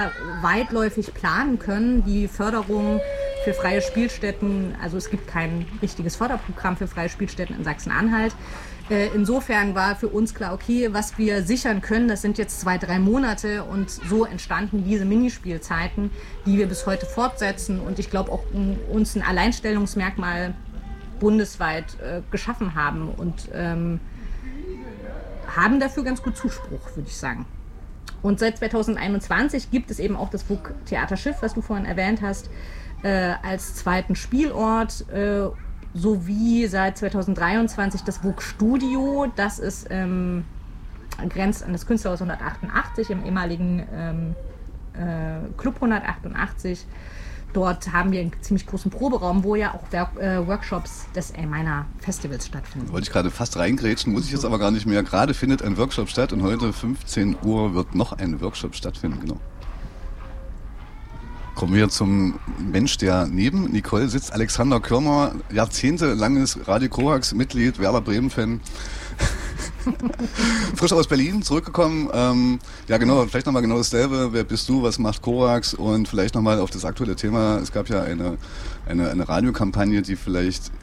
weitläufig planen können. Die Förderung für freie Spielstätten, also es gibt kein richtiges Förderprogramm für freie Spielstätten in Sachsen-Anhalt. Insofern war für uns klar, okay, was wir sichern können, das sind jetzt 2-3 Monate und so entstanden diese Minispielzeiten, die wir bis heute fortsetzen und ich glaube auch uns ein Alleinstellungsmerkmal bundesweit geschaffen haben und haben dafür ganz gut Zuspruch, würde ich sagen. Und seit 2021 gibt es eben auch das WUK Theaterschiff, was du vorhin erwähnt hast, als zweiten Spielort, sowie seit 2023 das WUK Studio, das ist grenzt an das Künstlerhaus 188 im ehemaligen Club 188. Dort haben wir einen ziemlich großen Proberaum, wo ja auch Workshops des meiner Festivals stattfinden. Wollte ich gerade fast reingrätschen, muss ich jetzt aber gar nicht mehr. Gerade findet ein Workshop statt und heute 15 Uhr wird noch ein Workshop stattfinden. Genau. Kommen wir zum Mensch, der neben Nicole sitzt. Alexander Körner, jahrzehntelanges Radio Korax Mitglied, Werder Bremen-Fan. Frisch aus Berlin, zurückgekommen. Ja genau, vielleicht nochmal genau dasselbe. Wer bist du, was macht Korax? Und vielleicht nochmal auf das aktuelle Thema. Es gab ja eine Radiokampagne, die vielleicht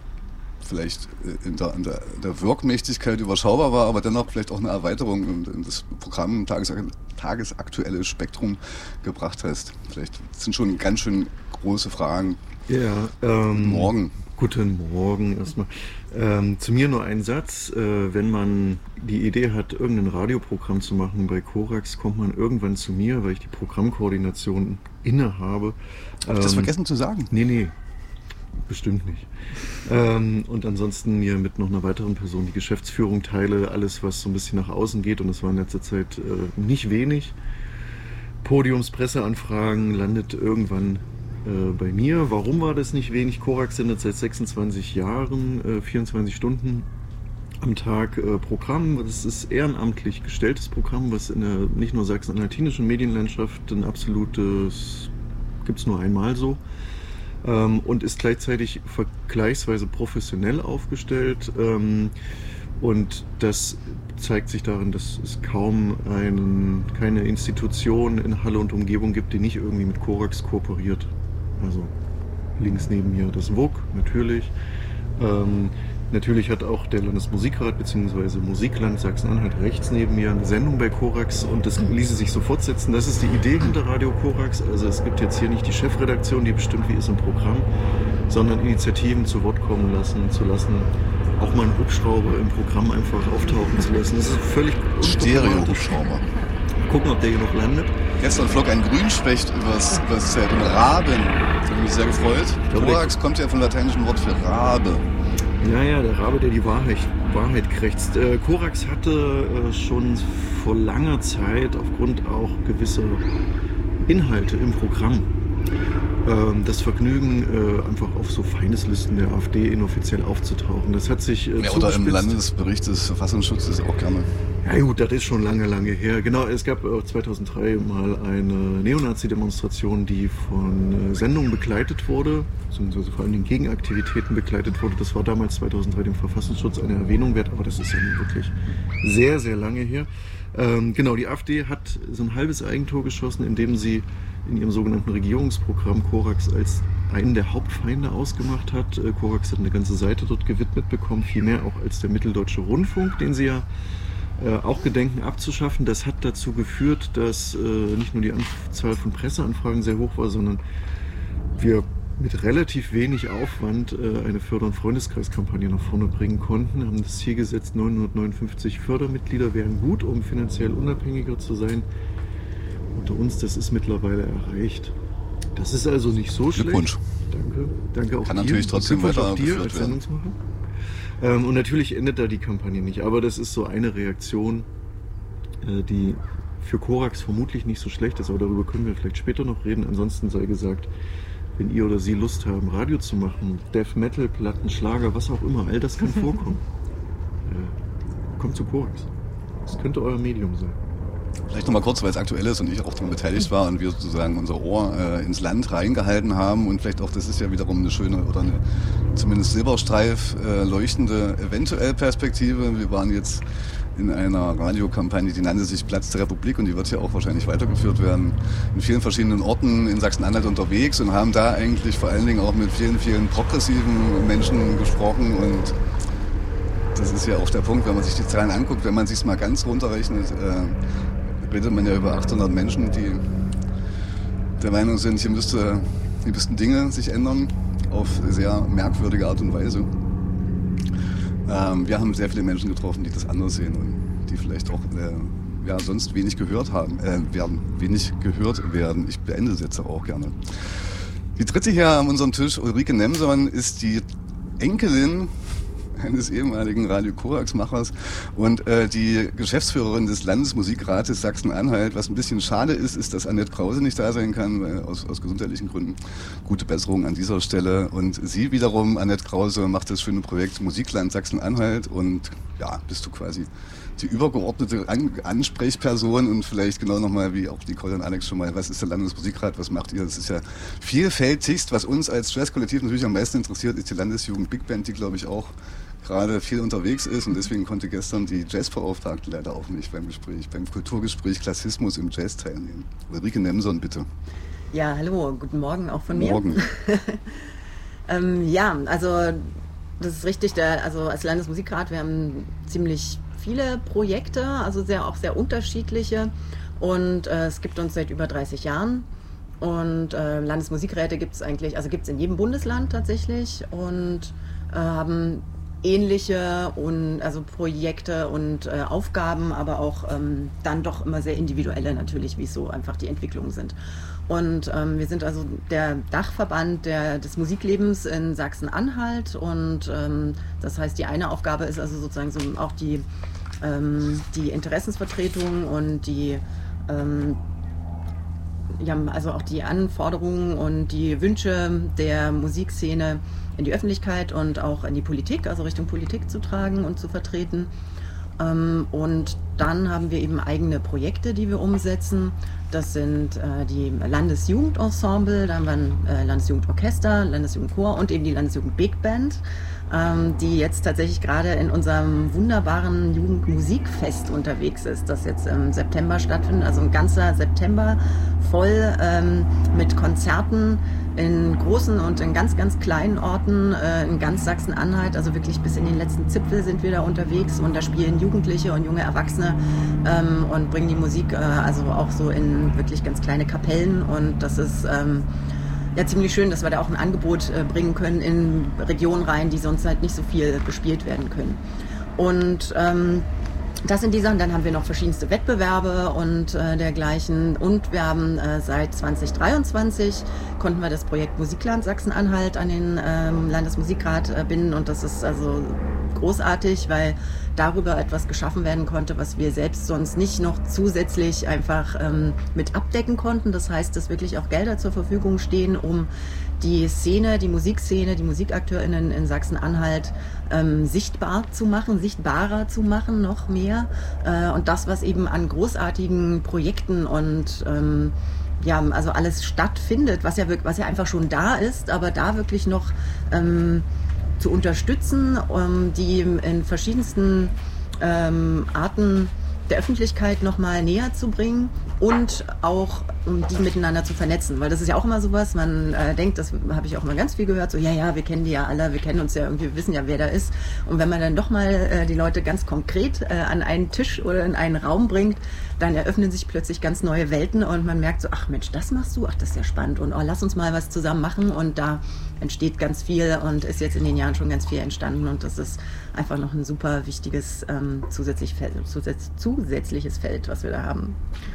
in der Wirkmächtigkeit überschaubar war, aber dennoch vielleicht auch eine Erweiterung in das Programm tagesaktuelle Spektrum gebracht hast. Vielleicht sind schon ganz schön große Fragen. Ja, Morgen. Guten Morgen erstmal. Zu mir nur ein Satz. Wenn man die Idee hat, irgendein Radioprogramm zu machen bei Korax, kommt man irgendwann zu mir, weil ich die Programmkoordination innehabe. Habe ich das vergessen zu sagen? Nee. Bestimmt nicht. Und ansonsten mir mit noch einer weiteren Person die Geschäftsführung teile, alles was so ein bisschen nach außen geht und das war in letzter Zeit nicht wenig. Podiumspresseanfragen landet irgendwann bei mir. Warum war das nicht wenig? Korax sendet seit 26 Jahren 24 Stunden am Tag Programm. Das ist ehrenamtlich gestelltes Programm, was in der nicht nur sachsen-anhaltinischen Medienlandschaft ein absolutes, gibt es nur einmal so. Und ist gleichzeitig vergleichsweise professionell aufgestellt. Und das zeigt sich darin, dass es kaum keine Institution in Halle und Umgebung gibt, die nicht irgendwie mit Korax kooperiert. Also links neben mir das WUK, natürlich. Natürlich hat auch der Landesmusikrat bzw. Musikland Sachsen-Anhalt rechts neben mir eine Sendung bei Korax und das ließe sich so fortsetzen. Das ist die Idee hinter Radio Korax. Also es gibt jetzt hier nicht die Chefredaktion, die bestimmt, wie ist im Programm, sondern Initiativen zu Wort kommen zu lassen, auch mal einen Hubschrauber im Programm einfach auftauchen zu lassen. Das ist völlig Stereo-Hubschrauber. Gucken, ob der hier noch landet. Gestern flog ein Grünspecht übers Zelt und Raben. Das hat mich sehr gefreut. Korax kommt ja vom lateinischen Wort für Rabe. Ja, der Rabe, der die Wahrheit krächzt. Korax hatte schon vor langer Zeit aufgrund auch gewisser Inhalte im Programm das Vergnügen, einfach auf so Feindeslisten der AfD inoffiziell aufzutauchen. Das hat sich oder im Landesbericht des Verfassungsschutzes auch gerne. Ja gut, das ist schon lange her. Genau, es gab 2003 mal eine Neonazi-Demonstration, die von Sendungen begleitet wurde, beziehungsweise vor allem den Gegenaktivitäten begleitet wurde. Das war damals 2003 dem Verfassungsschutz eine Erwähnung wert, aber das ist ja nun wirklich sehr, sehr lange her. Genau, die AfD hat so ein halbes Eigentor geschossen, indem sie in ihrem sogenannten Regierungsprogramm Korax als einen der Hauptfeinde ausgemacht hat. Korax hat eine ganze Seite dort gewidmet bekommen, viel mehr auch als der Mitteldeutsche Rundfunk, den sie ja auch gedenken abzuschaffen. Das hat dazu geführt, dass nicht nur die Anzahl von Presseanfragen sehr hoch war, sondern wir mit relativ wenig Aufwand eine Förder- und Freundeskreiskampagne nach vorne bringen konnten. Wir haben das Ziel gesetzt, 959 Fördermitglieder wären gut, um finanziell unabhängiger zu sein. Unter uns, das ist mittlerweile erreicht. Das ist also nicht so schlecht. Glückwunsch. Danke auch Kann dir. natürlich trotzdem weiter auch dir geführt als werden. Sendungsmacher. Und natürlich endet da die Kampagne nicht. Aber das ist so eine Reaktion, die für Korax vermutlich nicht so schlecht ist. Aber darüber können wir vielleicht später noch reden. Ansonsten sei gesagt, wenn ihr oder sie Lust haben, Radio zu machen, Death Metal, Platten, Schlager, was auch immer, all das kann vorkommen. Kommt zu Korax. Das könnte euer Medium sein. Vielleicht nochmal kurz, weil es aktuell ist und ich auch daran beteiligt war und wir sozusagen unser Ohr ins Land reingehalten haben und vielleicht auch, das ist ja wiederum eine schöne oder eine zumindest Silberstreif leuchtende eventuell Perspektive. Wir waren jetzt in einer Radiokampagne, die nannte sich Platz der Republik und die wird hier auch wahrscheinlich weitergeführt werden, in vielen verschiedenen Orten in Sachsen-Anhalt unterwegs und haben da eigentlich vor allen Dingen auch mit vielen, vielen progressiven Menschen gesprochen und das ist ja auch der Punkt, wenn man sich die Zahlen anguckt, wenn man sich es mal ganz runterrechnet, redet man ja über 800 Menschen, die der Meinung sind, hier müssten Dinge sich ändern auf sehr merkwürdige Art und Weise. Wir haben sehr viele Menschen getroffen, die das anders sehen und die vielleicht auch sonst wenig gehört werden. Ich beende das jetzt auch gerne. Die dritte hier an unserem Tisch, Ulrike Nemson, ist die Enkelin eines ehemaligen Radio Korax-Machers und die Geschäftsführerin des Landesmusikrates Sachsen-Anhalt. Was ein bisschen schade ist, dass Annette Krause nicht da sein kann, weil aus gesundheitlichen Gründen. Gute Besserung an dieser Stelle. Und sie wiederum, Annette Krause, macht das schöne Projekt Musikland Sachsen-Anhalt und ja, bist du quasi die übergeordnete Ansprechperson und vielleicht genau nochmal, wie auch Nicole und Alex schon mal, was ist der Landesmusikrat, was macht ihr? Das ist ja vielfältigst. Was uns als Jazzkollektiv natürlich am meisten interessiert, ist die Landesjugend Big Band, die glaube ich auch gerade viel unterwegs ist und deswegen konnte gestern die Jazzbeauftragte leider auch nicht beim Kulturgespräch Klassismus im Jazz teilnehmen. Ulrike Nemson, bitte. Ja, hallo, guten Morgen auch von mir. Morgen. Ja, also das ist richtig, also als Landesmusikrat, wir haben ziemlich viele Projekte, also auch sehr unterschiedliche und es gibt uns seit über 30 Jahren und Landesmusikräte gibt es gibt's in jedem Bundesland tatsächlich und haben ähnliche Projekte und Aufgaben, aber auch dann doch immer sehr individuelle natürlich, wie es so einfach die Entwicklungen sind. Und wir sind also der Dachverband des Musiklebens in Sachsen-Anhalt und das heißt, die eine Aufgabe ist also sozusagen so auch die Interessensvertretung und also auch die Anforderungen und die Wünsche der Musikszene in die Öffentlichkeit und auch in die Politik, also Richtung Politik zu tragen und zu vertreten. Und dann haben wir eben eigene Projekte, die wir umsetzen. Das sind die Landesjugendensemble, da haben wir ein Landesjugendorchester, Landesjugendchor und eben die Landesjugend Big Band, die jetzt tatsächlich gerade in unserem wunderbaren Jugendmusikfest unterwegs ist, das jetzt im September stattfindet, also ein ganzer September voll mit Konzerten in großen und in ganz, ganz kleinen Orten in ganz Sachsen-Anhalt, also wirklich bis in den letzten Zipfel sind wir da unterwegs und da spielen Jugendliche und junge Erwachsene und bringen die Musik also auch so in wirklich ganz kleine Kapellen und das ist ja ziemlich schön, dass wir da auch ein Angebot bringen können in Regionen rein, die sonst halt nicht so viel bespielt werden können. Und das sind die Sachen. Dann haben wir noch verschiedenste Wettbewerbe und dergleichen. Und wir haben seit 2023 konnten wir das Projekt Musikland Sachsen-Anhalt an den Landesmusikrat binden. Und das ist also großartig, weil darüber etwas geschaffen werden konnte, was wir selbst sonst nicht noch zusätzlich einfach mit abdecken konnten. Das heißt, dass wirklich auch Gelder zur Verfügung stehen, um die Szene, die Musikszene, die MusikakteurInnen in Sachsen-Anhalt sichtbarer zu machen, noch mehr. Und das, was eben an großartigen Projekten und also alles stattfindet, was ja einfach schon da ist, aber da wirklich noch zu unterstützen, die in verschiedensten Arten der Öffentlichkeit nochmal näher zu bringen und auch um die miteinander zu vernetzen, weil das ist ja auch immer sowas, man denkt, das habe ich auch mal ganz viel gehört, so ja, wir kennen die ja alle, wir kennen uns ja irgendwie, wir wissen ja, wer da ist und wenn man dann doch mal die Leute ganz konkret an einen Tisch oder in einen Raum bringt, dann eröffnen sich plötzlich ganz neue Welten und man merkt so, ach Mensch, das machst du, ach das ist ja spannend und lass uns mal was zusammen machen und da entsteht ganz viel und ist jetzt in den Jahren schon ganz viel entstanden und das ist einfach noch ein super wichtiges zusätzliches Feld, was wir da haben.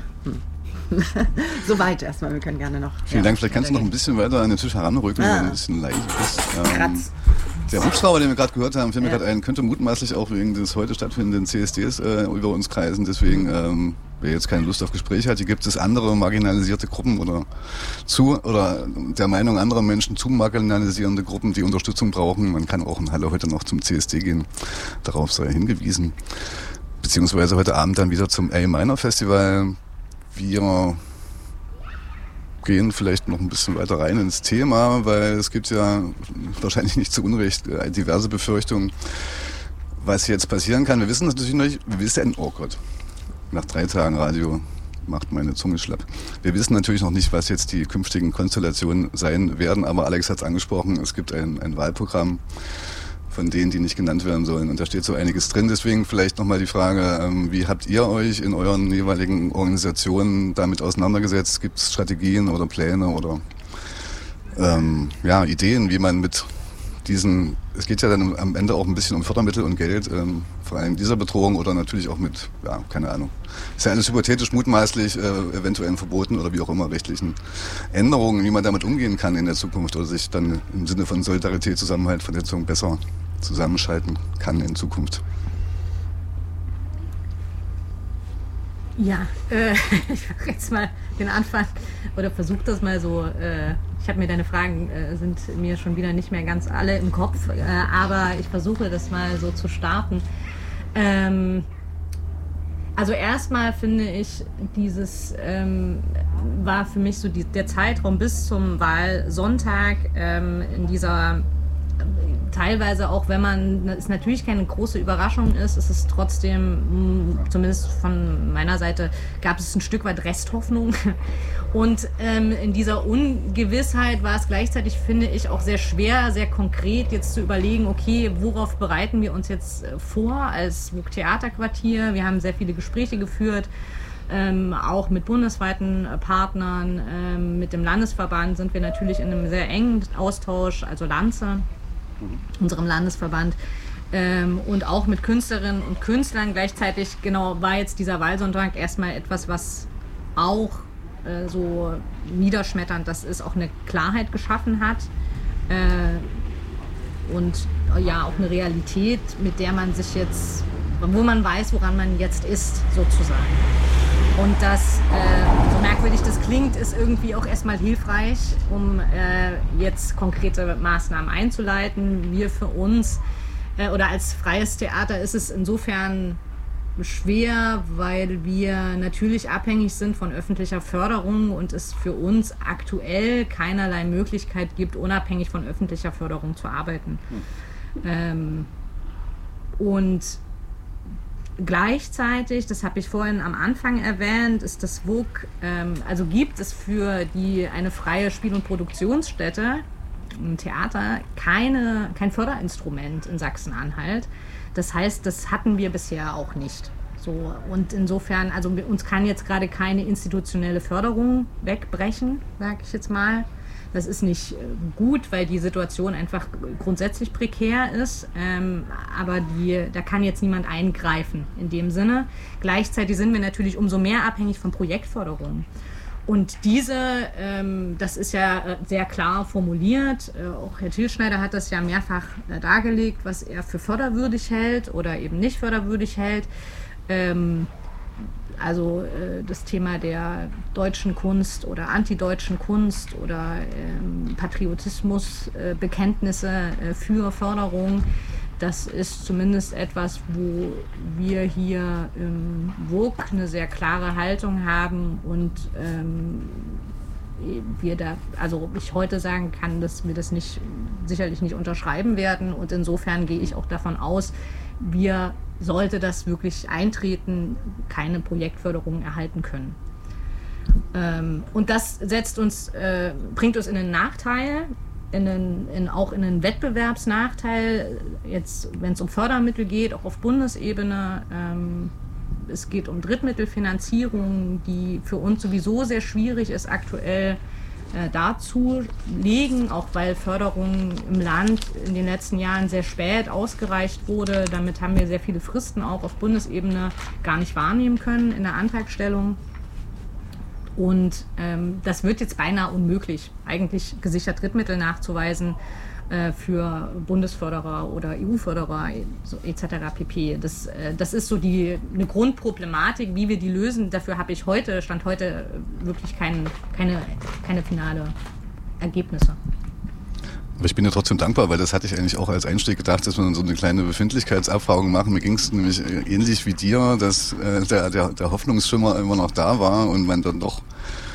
Soweit erstmal, wir können gerne noch. Vielen Dank, vielleicht kannst du noch ein bisschen weiter an den Tisch heranrücken, wenn du ein bisschen leise bist. Der Hubschrauber, den wir gerade gehört haben, fiel mir gerade ein, könnte mutmaßlich auch wegen des heute stattfindenden CSDs über uns kreisen. Deswegen, wer jetzt keine Lust auf Gespräche hat, hier gibt es andere marginalisierte Gruppen oder der Meinung anderer Menschen zu marginalisierende Gruppen, die Unterstützung brauchen. Man kann auch in Halle heute noch zum CSD gehen. Darauf sei hingewiesen. Beziehungsweise heute Abend dann wieder zum A-Minor Festival. Wir gehen vielleicht noch ein bisschen weiter rein ins Thema, weil es gibt ja wahrscheinlich nicht zu Unrecht diverse Befürchtungen Was jetzt passieren kann, wir wissen das natürlich noch nicht, wir wissen, oh Gott, nach 3 Tagen Radio macht meine Zunge schlapp. Wir wissen natürlich noch nicht, was jetzt die künftigen Konstellationen sein werden, aber Alex hat es angesprochen, es gibt ein Wahlprogramm von denen, die nicht genannt werden sollen. Und da steht so einiges drin. Deswegen vielleicht nochmal die Frage, wie habt ihr euch in euren jeweiligen Organisationen damit auseinandergesetzt? Gibt es Strategien oder Pläne oder Ideen, wie man mit diesen, es geht ja dann am Ende auch ein bisschen um Fördermittel und Geld, vor allem dieser Bedrohung oder natürlich auch mit, keine Ahnung, ist ja alles hypothetisch mutmaßlich, eventuellen Verboten oder wie auch immer rechtlichen Änderungen, wie man damit umgehen kann in der Zukunft oder sich dann im Sinne von Solidarität, Zusammenhalt, Vernetzung besser zusammenschalten kann in Zukunft. Ja, ich mache jetzt mal den Anfang oder versuche das mal so. Ich habe mir deine Fragen, sind mir schon wieder nicht mehr ganz alle im Kopf, aber ich versuche das mal so zu starten. Also erstmal finde ich, dieses war für mich so der Zeitraum bis zum Wahlsonntag in dieser teilweise auch, wenn man es natürlich keine große Überraschung ist es trotzdem, zumindest von meiner Seite, gab es ein Stück weit Resthoffnung. Und in dieser Ungewissheit war es gleichzeitig, finde ich, auch sehr schwer, sehr konkret jetzt zu überlegen, okay, worauf bereiten wir uns jetzt vor als WUK Theaterquartier? Wir haben sehr viele Gespräche geführt, auch mit bundesweiten Partnern, mit dem Landesverband sind wir natürlich in einem sehr engen Austausch, also Lanze, unserem Landesverband, und auch mit Künstlerinnen und Künstlern. Gleichzeitig, genau, war jetzt dieser Wahlsonntag erstmal etwas, was auch so niederschmetternd, das ist, auch eine Klarheit geschaffen hat und ja auch eine Realität, mit der man sich jetzt, wo man weiß, woran man jetzt ist, sozusagen. Und das, so merkwürdig das klingt, ist irgendwie auch erstmal hilfreich, um jetzt konkrete Maßnahmen einzuleiten. Wir für uns oder als freies Theater ist es insofern schwer, weil wir natürlich abhängig sind von öffentlicher Förderung und es für uns aktuell keinerlei Möglichkeit gibt, unabhängig von öffentlicher Förderung zu arbeiten. Und gleichzeitig, das habe ich vorhin am Anfang erwähnt, ist das WUK, also gibt es für eine freie Spiel- und Produktionsstätte, ein Theater, kein Förderinstrument in Sachsen-Anhalt. Das heißt, das hatten wir bisher auch nicht. So, und insofern, also uns kann jetzt gerade keine institutionelle Förderung wegbrechen, sage ich jetzt mal. Das ist nicht gut, weil die Situation einfach grundsätzlich prekär ist, aber da kann jetzt niemand eingreifen in dem Sinne. Gleichzeitig sind wir natürlich umso mehr abhängig von Projektförderung. Und das ist ja sehr klar formuliert, auch Herr Thielschneider hat das ja mehrfach dargelegt, was er für förderwürdig hält oder eben nicht förderwürdig hält. Also das Thema der deutschen Kunst oder antideutschen Kunst oder Patriotismusbekenntnisse für Förderung, das ist zumindest etwas, wo wir hier im WUK eine sehr klare Haltung haben und ich heute sagen kann, dass wir das sicherlich nicht unterschreiben werden und insofern gehe ich auch davon aus, sollte das wirklich eintreten, keine Projektförderung erhalten können. Und das bringt uns in einen Nachteil, auch in einen Wettbewerbsnachteil, jetzt wenn es um Fördermittel geht, auch auf Bundesebene. Es geht um Drittmittelfinanzierung, die für uns sowieso sehr schwierig ist aktuell darzulegen, auch weil Förderung im Land in den letzten Jahren sehr spät ausgereicht wurde. Damit haben wir sehr viele Fristen auch auf Bundesebene gar nicht wahrnehmen können in der Antragstellung. Und das wird jetzt beinahe unmöglich, eigentlich gesichert Drittmittel nachzuweisen für Bundesförderer oder EU-Förderer etc. pp. Das ist so eine Grundproblematik, wie wir die lösen. Dafür habe ich Stand heute wirklich keine finale Ergebnisse. Aber ich bin ja trotzdem dankbar, weil das hatte ich eigentlich auch als Einstieg gedacht, dass wir so eine kleine Befindlichkeitsabfragung machen. Mir ging es nämlich ähnlich wie dir, dass der Hoffnungsschimmer immer noch da war und man dann doch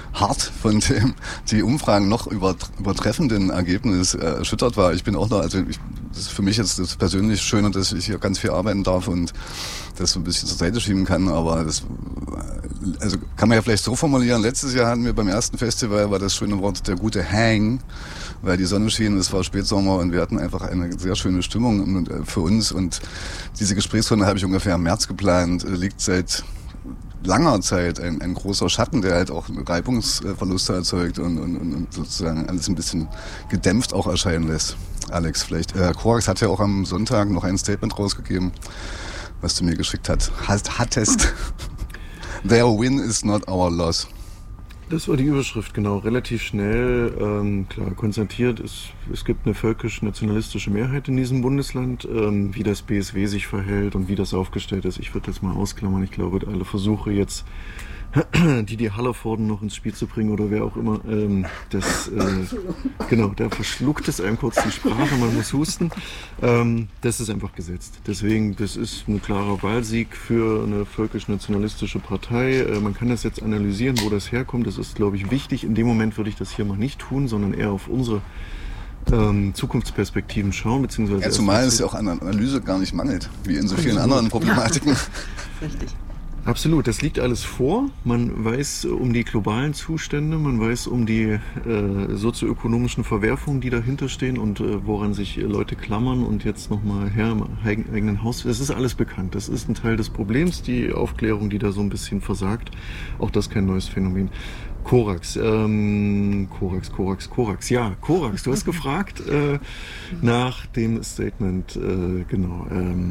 hart von dem die Umfragen noch übertreffenden Ergebnis erschüttert war. Ich bin auch noch, das ist für mich jetzt das persönlich Schöne, dass ich hier ganz viel arbeiten darf und das so ein bisschen zur Seite schieben kann, aber das kann man ja vielleicht so formulieren. Letztes Jahr hatten wir beim ersten Festival, war das schöne Wort der gute Hang, weil die Sonne schien, es war Spätsommer und wir hatten einfach eine sehr schöne Stimmung für uns und diese Gesprächsrunde habe ich ungefähr im März geplant, liegt seit langer Zeit ein großer Schatten, der halt auch Reibungsverluste erzeugt und sozusagen alles ein bisschen gedämpft auch erscheinen lässt. Alex, vielleicht, Korax hat ja auch am Sonntag noch ein Statement rausgegeben, was du mir geschickt hattest. Their win is not our loss. Das war die Überschrift, genau. Relativ schnell, klar, konstatiert, es gibt eine völkisch-nationalistische Mehrheit in diesem Bundesland. Wie das BSW sich verhält und wie das aufgestellt ist, ich würde das mal ausklammern. Ich glaube, alle Versuche jetzt, die Hallervorden noch ins Spiel zu bringen oder wer auch immer, genau, da verschluckt es einem kurz die Sprache, man muss husten. Das ist einfach gesetzt. Deswegen, das ist ein klarer Wahlsieg für eine völkisch-nationalistische Partei. Man kann das jetzt analysieren, wo das herkommt. Das ist, glaube ich, wichtig. In dem Moment würde ich das hier mal nicht tun, sondern eher auf unsere Zukunftsperspektiven schauen, beziehungsweise... Ja, zumal es ja auch an Analyse gar nicht mangelt, wie in so vielen anderen Problematiken. Richtig. Absolut, das liegt alles vor. Man weiß um die globalen Zustände, man weiß um die sozioökonomischen Verwerfungen, die dahinter stehen und woran sich Leute klammern und jetzt nochmal her im eigenen Haus. Das ist alles bekannt. Das ist ein Teil des Problems, die Aufklärung, die da so ein bisschen versagt. Auch das kein neues Phänomen. Korax. Ja, Korax, du hast gefragt nach dem Statement, genau.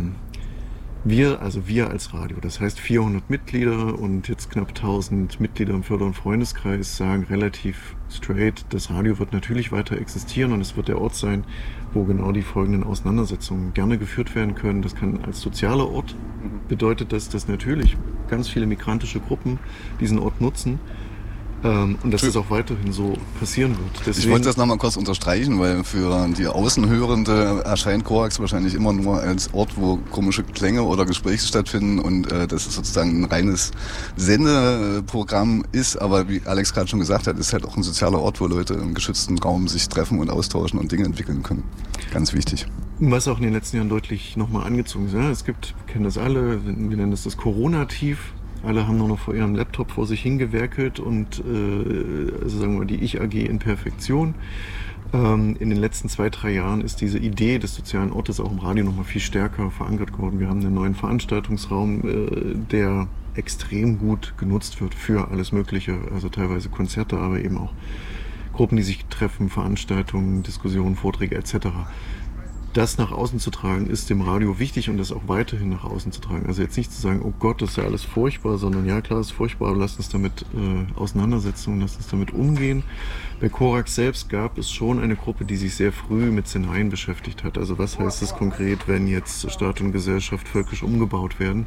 Wir als Radio, das heißt 400 Mitglieder und jetzt knapp 1000 Mitglieder im Förder- und Freundeskreis sagen relativ straight, das Radio wird natürlich weiter existieren und es wird der Ort sein, wo genau die folgenden Auseinandersetzungen gerne geführt werden können. Das kann als sozialer Ort, bedeutet das, dass natürlich ganz viele migrantische Gruppen diesen Ort nutzen. Und dass es auch weiterhin so passieren wird. Deswegen, ich wollte das nochmal kurz unterstreichen, weil für die Außenhörende erscheint Korax wahrscheinlich immer nur als Ort, wo komische Klänge oder Gespräche stattfinden und das ist sozusagen ein reines Sendeprogramm ist, aber wie Alex gerade schon gesagt hat, ist halt auch ein sozialer Ort, wo Leute im geschützten Raum sich treffen und austauschen und Dinge entwickeln können. Ganz wichtig. Was auch in den letzten Jahren deutlich nochmal angezogen ist. Ja, es gibt, wir kennen das alle, wir nennen das Corona-Tief. Alle haben nur noch vor ihrem Laptop vor sich hingewerkelt und also sagen wir mal die Ich-AG in Perfektion. In den letzten 2-3 Jahren ist diese Idee des sozialen Ortes auch im Radio nochmal viel stärker verankert geworden. Wir haben einen neuen Veranstaltungsraum, der extrem gut genutzt wird für alles Mögliche, also teilweise Konzerte, aber eben auch Gruppen, die sich treffen, Veranstaltungen, Diskussionen, Vorträge etc. Das nach außen zu tragen, ist dem Radio wichtig und das auch weiterhin nach außen zu tragen. Also jetzt nicht zu sagen, oh Gott, das ist ja alles furchtbar, sondern ja klar, das ist furchtbar, aber lasst uns damit auseinandersetzen und lasst uns damit umgehen. Bei Korax selbst gab es schon eine Gruppe, die sich sehr früh mit Szenarien beschäftigt hat. Also was heißt es konkret, wenn jetzt Staat und Gesellschaft völkisch umgebaut werden?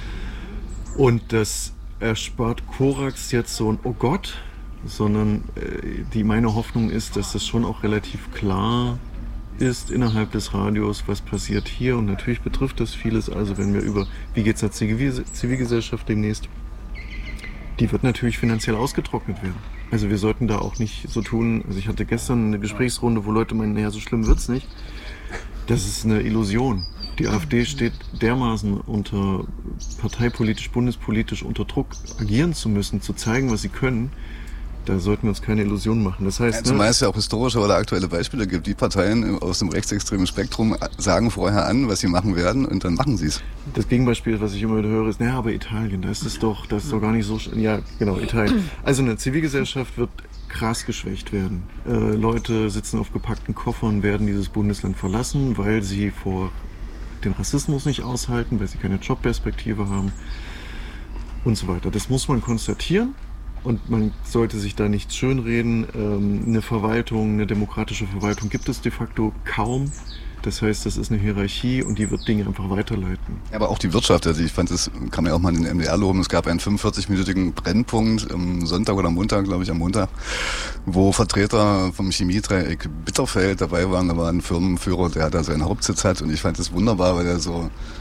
Und das erspart Korax jetzt so ein oh Gott, sondern meine Hoffnung ist, dass das schon auch relativ klar ist innerhalb des Radios, was passiert hier und natürlich betrifft das vieles, also wenn wir über, wie geht's der Zivilgesellschaft demnächst, die wird natürlich finanziell ausgetrocknet werden. Also wir sollten da auch nicht so tun, also ich hatte gestern eine Gesprächsrunde, wo Leute meinen, naja, so schlimm wird's nicht. Das ist eine Illusion. Die AfD steht dermaßen unter parteipolitisch, bundespolitisch unter Druck, agieren zu müssen, zu zeigen, was sie können. Da sollten wir uns keine Illusionen machen. Das heißt, zumal es ja auch historische oder aktuelle Beispiele gibt. Die Parteien aus dem rechtsextremen Spektrum sagen vorher an, was sie machen werden und dann machen sie es. Das Gegenbeispiel, was ich immer wieder höre, ist, naja, aber Italien, das ist doch gar nicht so... Ja, genau, Italien. Also eine Zivilgesellschaft wird krass geschwächt werden. Leute sitzen auf gepackten Koffern, werden dieses Bundesland verlassen, weil sie vor den Rassismus nicht aushalten, weil sie keine Jobperspektive haben und so weiter. Das muss man konstatieren. Und man sollte sich da nichts schönreden. Eine Verwaltung, eine demokratische Verwaltung gibt es de facto kaum. Das heißt, das ist eine Hierarchie und die wird Dinge einfach weiterleiten. Aber auch die Wirtschaft, also ich fand, das kann man ja auch mal in den MDR loben. Es gab einen 45-minütigen Brennpunkt am Sonntag oder am Montag, glaube ich, am Montag, wo Vertreter vom Chemiedreieck Bitterfeld dabei waren. Da war ein Firmenführer, der da seinen Hauptsitz hat und ich fand das wunderbar, weil er so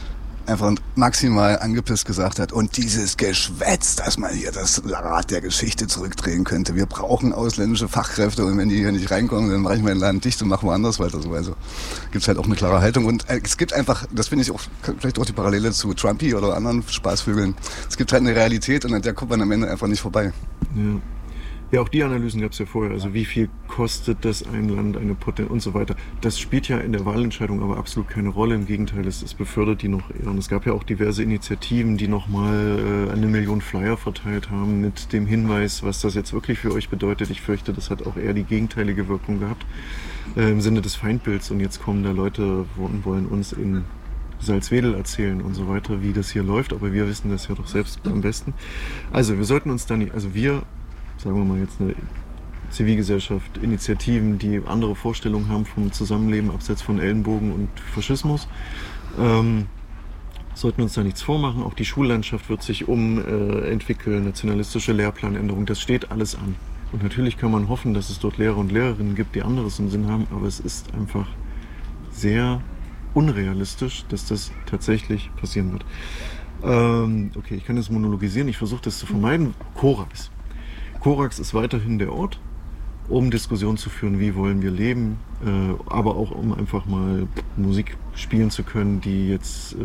einfach maximal angepisst gesagt hat, und dieses Geschwätz, dass man hier das Rad der Geschichte zurückdrehen könnte. Wir brauchen ausländische Fachkräfte und wenn die hier nicht reinkommen, dann mache ich meinen Laden dicht und mache woanders weiter. So. Also gibt's halt auch eine klare Haltung und es gibt einfach, das finde ich auch vielleicht auch die Parallele zu Trumpy oder anderen Spaßvögeln, es gibt halt eine Realität und an der kommt man am Ende einfach nicht vorbei. Ja. Ja, auch die Analysen gab es ja vorher. Also wie viel kostet das ein Land, eine Potenz und so weiter. Das spielt ja in der Wahlentscheidung aber absolut keine Rolle. Im Gegenteil, es befördert die noch eher. Und es gab ja auch diverse Initiativen, die nochmal 1 Million Flyer verteilt haben mit dem Hinweis, was das jetzt wirklich für euch bedeutet. Ich fürchte, das hat auch eher die gegenteilige Wirkung gehabt im Sinne des Feindbilds. Und jetzt kommen da Leute und wollen uns in Salzwedel erzählen und so weiter, wie das hier läuft. Aber wir wissen das ja doch selbst am besten. Also wir sollten uns da nicht, also wir, sagen wir mal jetzt eine Zivilgesellschaft, Initiativen, die andere Vorstellungen haben vom Zusammenleben abseits von Ellenbogen und Faschismus, sollten uns da nichts vormachen. Auch die Schullandschaft wird sich entwickeln, nationalistische Lehrplanänderung, das steht alles an. Und natürlich kann man hoffen, dass es dort Lehrer und Lehrerinnen gibt, die anderes im Sinn haben, aber es ist einfach sehr unrealistisch, dass das tatsächlich passieren wird. Okay, ich kann jetzt monologisieren, ich versuche das zu vermeiden. Korax ist weiterhin der Ort, um Diskussionen zu führen, wie wollen wir leben, aber auch um einfach mal Musik spielen zu können, die jetzt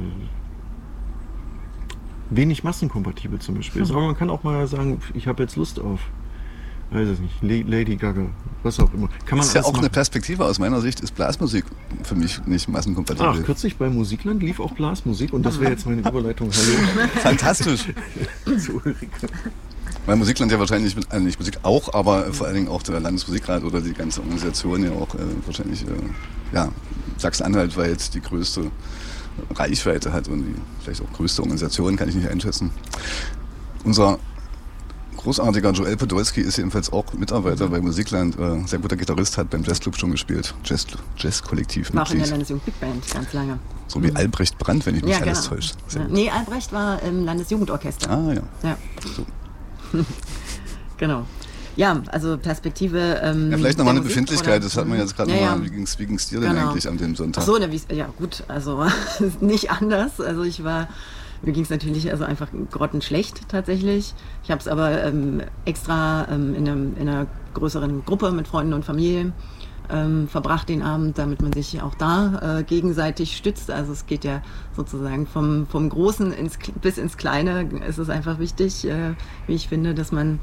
wenig massenkompatibel zum Beispiel ist. Aber man kann auch mal sagen, ich habe jetzt Lust auf, weiß es nicht, Lady Gaga, was auch immer. Kann man das ist ja auch machen. eine Perspektive. Aus meiner Sicht ist Blasmusik für mich nicht massenkompatibel. Ach, kürzlich bei Musikland lief auch Blasmusik und das wäre jetzt meine Überleitung. Hallo. Fantastisch. Zu Ulrike. Weil Musikland ja wahrscheinlich, nicht Musik auch, aber vor allen Dingen auch der Landesmusikrat oder die ganze Organisation ja auch wahrscheinlich, Sachsen-Anhalt, weil jetzt die größte Reichweite hat und die vielleicht auch größte Organisation, kann ich nicht einschätzen. Unser großartiger Joel Podolski ist jedenfalls auch Mitarbeiter bei Musikland, sehr guter Gitarrist, hat beim Jazzclub schon gespielt, Jazzkollektiv. War auch in der Landesjugend Big Band ganz lange. So wie Albrecht Brandt, wenn ich mich alles genau. täusche. Ja. Nee, Albrecht war im Landesjugendorchester. Ah ja. So. Genau. Ja, also Perspektive. Ja, vielleicht nochmal eine Musik, Befindlichkeit, oder? das hat man jetzt gerade nochmal. Wie ging's dir denn eigentlich an dem Sonntag? Ach so, ja gut, also nicht anders. Also mir ging es natürlich also einfach grottenschlecht tatsächlich. Ich habe es aber extra in einer größeren Gruppe mit Freunden und Familie verbracht den Abend, damit man sich auch da gegenseitig stützt. Also es geht ja sozusagen vom Großen bis ins Kleine. Es ist einfach wichtig, wie ich finde, dass man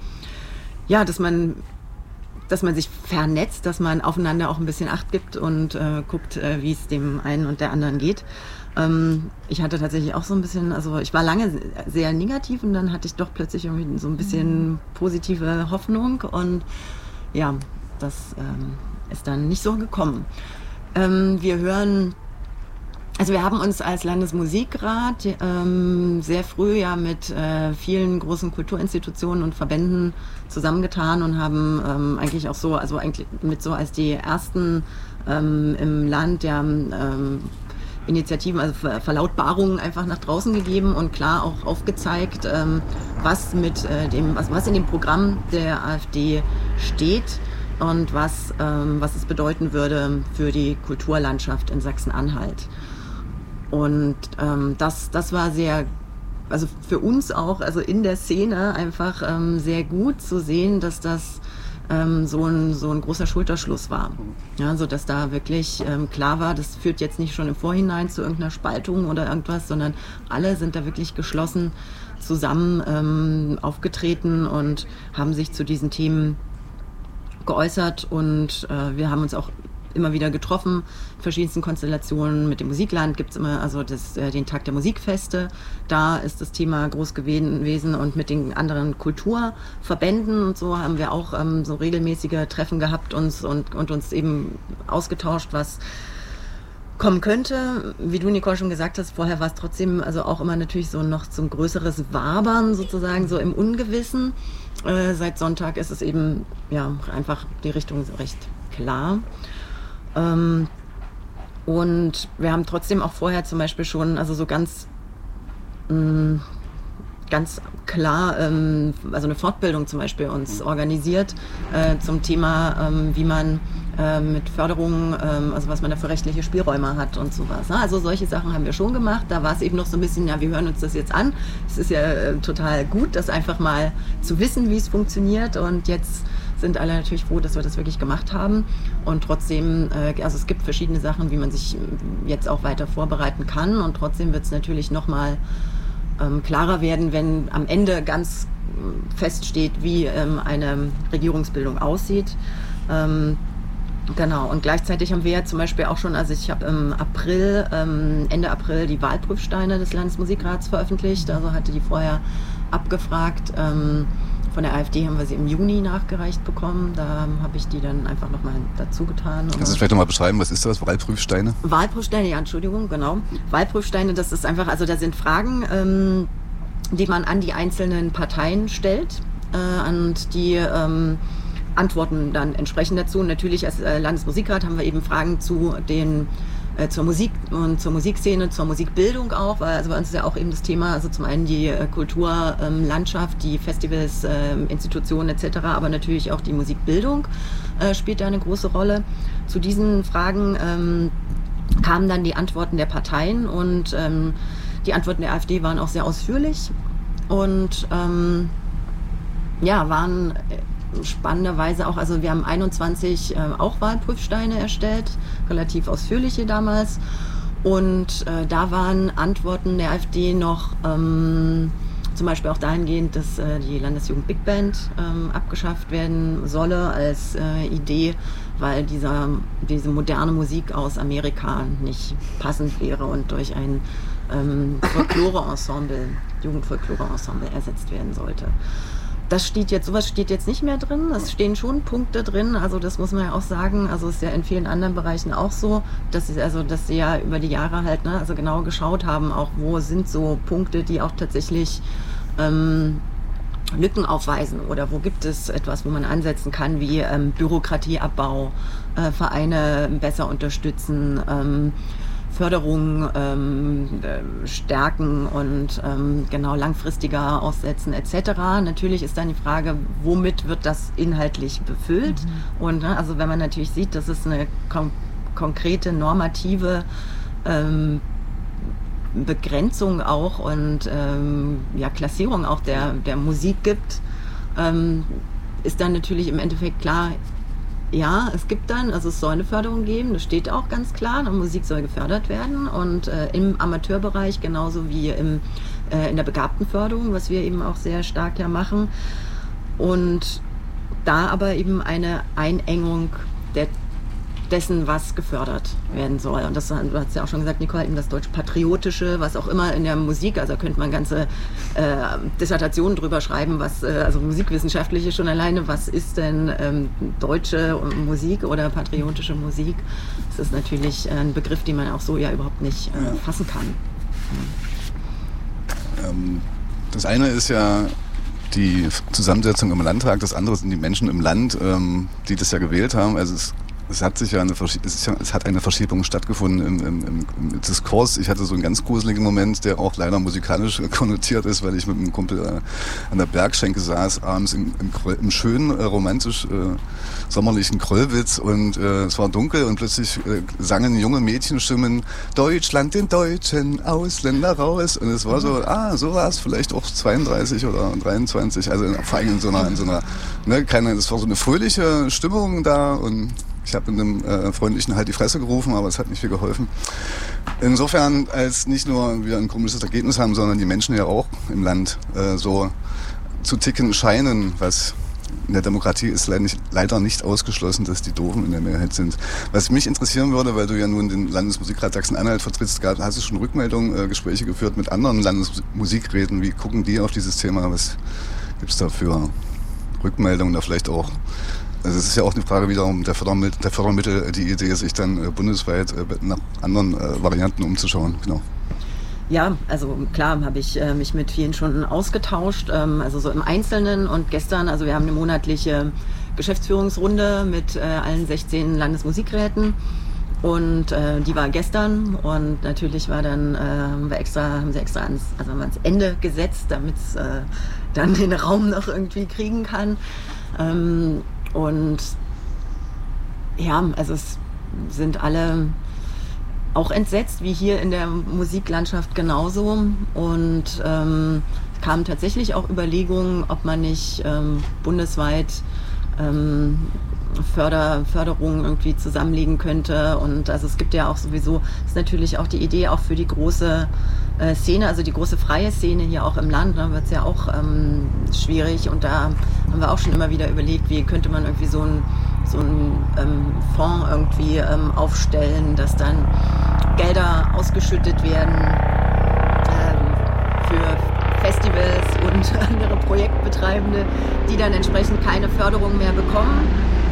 sich vernetzt, dass man aufeinander auch ein bisschen Acht gibt und guckt, wie es dem einen und der anderen geht. Ich hatte tatsächlich auch so ein bisschen, also ich war lange sehr negativ und dann hatte ich doch plötzlich irgendwie so ein bisschen positive Hoffnung und ja, das ist dann nicht so gekommen. Wir haben uns als Landesmusikrat sehr früh ja mit vielen großen Kulturinstitutionen und Verbänden zusammengetan und haben eigentlich auch so, also eigentlich mit so als die ersten im Land ja Initiativen, also Verlautbarungen einfach nach draußen gegeben und klar auch aufgezeigt, was in dem Programm der AfD steht und was es bedeuten würde für die Kulturlandschaft in Sachsen-Anhalt. Und das war sehr, also für uns auch, also in der Szene einfach sehr gut zu sehen, dass das so ein großer Schulterschluss war. Ja, so dass da wirklich klar war, das führt jetzt nicht schon im Vorhinein zu irgendeiner Spaltung oder irgendwas, sondern alle sind da wirklich geschlossen zusammen aufgetreten und haben sich zu diesen Themen geäußert und wir haben uns auch immer wieder getroffen, in verschiedensten Konstellationen. Mit dem Musikland gibt es immer den Tag der Musikfeste. Da ist das Thema groß gewesen und mit den anderen Kulturverbänden und so haben wir auch so regelmäßige Treffen gehabt und uns eben ausgetauscht, was kommen könnte. Wie du, Nicole, schon gesagt hast, vorher war es trotzdem also auch immer natürlich so noch so ein größeres Wabern sozusagen, so im Ungewissen. Seit Sonntag ist es eben ja einfach die Richtung recht klar. Und wir haben trotzdem auch vorher zum Beispiel schon, also so ganz klar, also eine Fortbildung zum Beispiel uns organisiert zum Thema, wie man mit Förderung, also was man da für rechtliche Spielräume hat und sowas. Ne? Also solche Sachen haben wir schon gemacht. Da war es eben noch so ein bisschen, ja, wir hören uns das jetzt an. Es ist ja total gut, das einfach mal zu wissen, wie es funktioniert. Und jetzt sind alle natürlich froh, dass wir das wirklich gemacht haben. Und trotzdem, also es gibt verschiedene Sachen, wie man sich jetzt auch weiter vorbereiten kann. Und trotzdem wird es natürlich nochmal klarer werden, wenn am Ende ganz feststeht, wie eine Regierungsbildung aussieht. Genau, und gleichzeitig haben wir ja zum Beispiel auch schon, also ich habe im April, Ende April die Wahlprüfsteine des Landesmusikrats veröffentlicht, also hatte die vorher abgefragt. Von der AfD haben wir sie im Juni nachgereicht bekommen, da habe ich die dann einfach nochmal dazu getan. Kannst du vielleicht nochmal beschreiben, was ist das, Wahlprüfsteine? Wahlprüfsteine, ja, Entschuldigung, genau. Wahlprüfsteine, das ist einfach, also da sind Fragen, die man an die einzelnen Parteien stellt und die antworten dann entsprechend dazu. Und natürlich als Landesmusikrat haben wir eben Fragen zu zur Musik und zur Musikszene, zur Musikbildung auch, weil also bei uns ist ja auch eben das Thema, also zum einen die Kulturlandschaft, die Festivals, Institutionen etc., aber natürlich auch die Musikbildung spielt da eine große Rolle. Zu diesen Fragen kamen dann die Antworten der Parteien und die Antworten der AfD waren auch sehr ausführlich und waren spannenderweise auch, also wir haben 21 auch Wahlprüfsteine erstellt, relativ ausführliche damals. Und da waren Antworten der AfD noch zum Beispiel auch dahingehend, dass die Landesjugend Big Band abgeschafft werden solle als Idee, weil diese moderne Musik aus Amerika nicht passend wäre und durch ein Folklore-Ensemble, Jugendfolklore-Ensemble ersetzt werden sollte. Sowas steht jetzt nicht mehr drin. Es stehen schon Punkte drin. Also das muss man ja auch sagen. Also ist ja in vielen anderen Bereichen auch so, dass sie ja über die Jahre halt, also genau geschaut haben, auch wo sind so Punkte, die auch tatsächlich Lücken aufweisen oder wo gibt es etwas, wo man ansetzen kann, wie Bürokratieabbau, Vereine besser unterstützen, Förderung stärken und genau langfristiger aussetzen etc. Natürlich ist dann die Frage, womit wird das inhaltlich befüllt? Und also wenn man natürlich sieht, dass es eine konkrete normative Begrenzung auch und Klassierung auch der Musik gibt, ist dann natürlich im Endeffekt klar, ja, es gibt dann, also es soll eine Förderung geben, das steht auch ganz klar, Musik soll gefördert werden und im Amateurbereich genauso wie in der Begabtenförderung, was wir eben auch sehr stark ja machen, und da aber eben eine Einengung dessen, was gefördert werden soll. Und das, du hast ja auch schon gesagt, Nicole, eben das deutsch-patriotische, was auch immer in der Musik, also da könnte man ganze Dissertationen drüber schreiben, also musikwissenschaftliche schon alleine, was ist denn deutsche Musik oder patriotische Musik? Das ist natürlich ein Begriff, den man auch so ja überhaupt nicht fassen kann. Das eine ist ja die Zusammensetzung im Landtag, das andere sind die Menschen im Land, die das ja gewählt haben. Also es hat eine Verschiebung stattgefunden im Diskurs. Ich hatte so einen ganz gruseligen Moment, der auch leider musikalisch konnotiert ist, weil ich mit einem Kumpel an der Bergschenke saß, abends im schönen, romantisch sommerlichen Kröllwitz, und es war dunkel und plötzlich sangen junge Mädchenstimmen Deutschland den Deutschen, Ausländer raus, und es war so, so war es vielleicht auch 32 oder 23, also vor allem in so einer das war so eine fröhliche Stimmung da, und ich habe in einem freundlichen Halt die Fresse gerufen, aber es hat nicht viel geholfen. Insofern, als nicht nur wir ein komisches Ergebnis haben, sondern die Menschen ja auch im Land so zu ticken scheinen, was in der Demokratie ist leider nicht ausgeschlossen, dass die Doofen in der Mehrheit sind. Was mich interessieren würde, weil du ja nun den Landesmusikrat Sachsen-Anhalt vertrittst, hast du schon Rückmeldungen, Gespräche geführt mit anderen Landesmusikräten? Wie gucken die auf dieses Thema? Was gibt es da für Rückmeldungen da vielleicht auch? Also es ist ja auch eine Frage wiederum der Fördermittel, die Idee, sich dann bundesweit nach anderen Varianten umzuschauen. Genau. Ja, also klar habe ich mich mit vielen schon ausgetauscht, also so im Einzelnen, und gestern, also wir haben eine monatliche Geschäftsführungsrunde mit allen 16 Landesmusikräten, und die war gestern, und natürlich war dann haben sie extra ans Ende gesetzt, damit es dann den Raum noch irgendwie kriegen kann. Und Ja, also es sind alle auch entsetzt, wie hier in der Musiklandschaft genauso. Und es kamen tatsächlich auch Überlegungen, ob man nicht bundesweit Förderungen irgendwie zusammenlegen könnte. Und also es gibt ja auch sowieso, ist natürlich auch die Idee auch für die große Szene, also die große freie Szene hier auch im Land, da wird es ja auch schwierig. Und da haben wir auch schon immer wieder überlegt, wie könnte man irgendwie so einen Fonds irgendwie aufstellen, dass dann Gelder ausgeschüttet werden für Festivals und andere Projektbetreibende, die dann entsprechend keine Förderung mehr bekommen.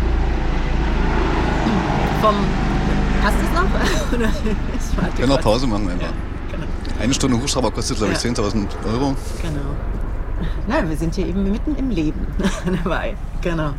Passt es noch? Wir können noch Pause machen einfach. Ja, genau. Eine Stunde Hubschrauber kostet, glaube ich, 10.000 €. Genau. Na, wir sind hier eben mitten im Leben dabei. Genau.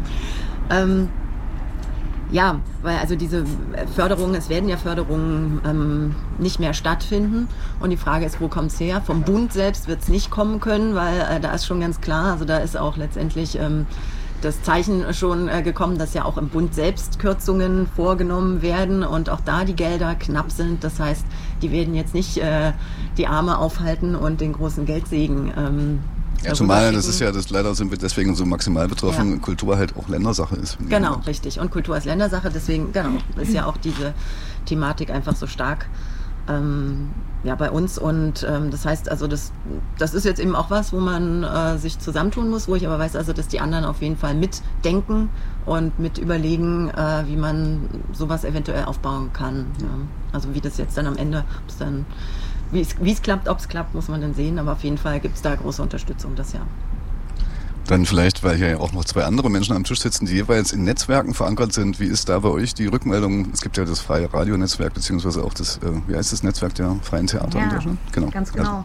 Ja, weil also diese Förderungen, es werden ja Förderungen nicht mehr stattfinden. Und die Frage ist, wo kommt es her? Vom Bund selbst wird es nicht kommen können, weil da ist schon ganz klar, also da ist auch letztendlich das Zeichen schon gekommen, dass ja auch im Bund selbst Kürzungen vorgenommen werden und auch da die Gelder knapp sind. Das heißt, die werden jetzt nicht die Arme aufhalten und den großen Geldsegen ja, zumal das ist ja, leider sind wir deswegen so maximal betroffen, ja. Kultur halt auch Ländersache ist. Genau, richtig. Und Kultur ist Ländersache, deswegen ist ja auch diese Thematik einfach so stark bei uns. Und das heißt, also das ist jetzt eben auch was, wo man sich zusammentun muss, wo ich aber weiß, also dass die anderen auf jeden Fall mitdenken und mit überlegen, wie man sowas eventuell aufbauen kann. Ja. Also wie das jetzt dann am Ende, wie es klappt, ob es klappt, muss man dann sehen, aber auf jeden Fall gibt es da große Unterstützung, das ja. Dann vielleicht, weil hier ja auch noch 2 andere Menschen am Tisch sitzen, die jeweils in Netzwerken verankert sind. Wie ist da bei euch die Rückmeldung? Es gibt ja das freie Radionetzwerk, beziehungsweise auch das, wie heißt das Netzwerk der freien Theater in Deutschland? Genau, ganz genau.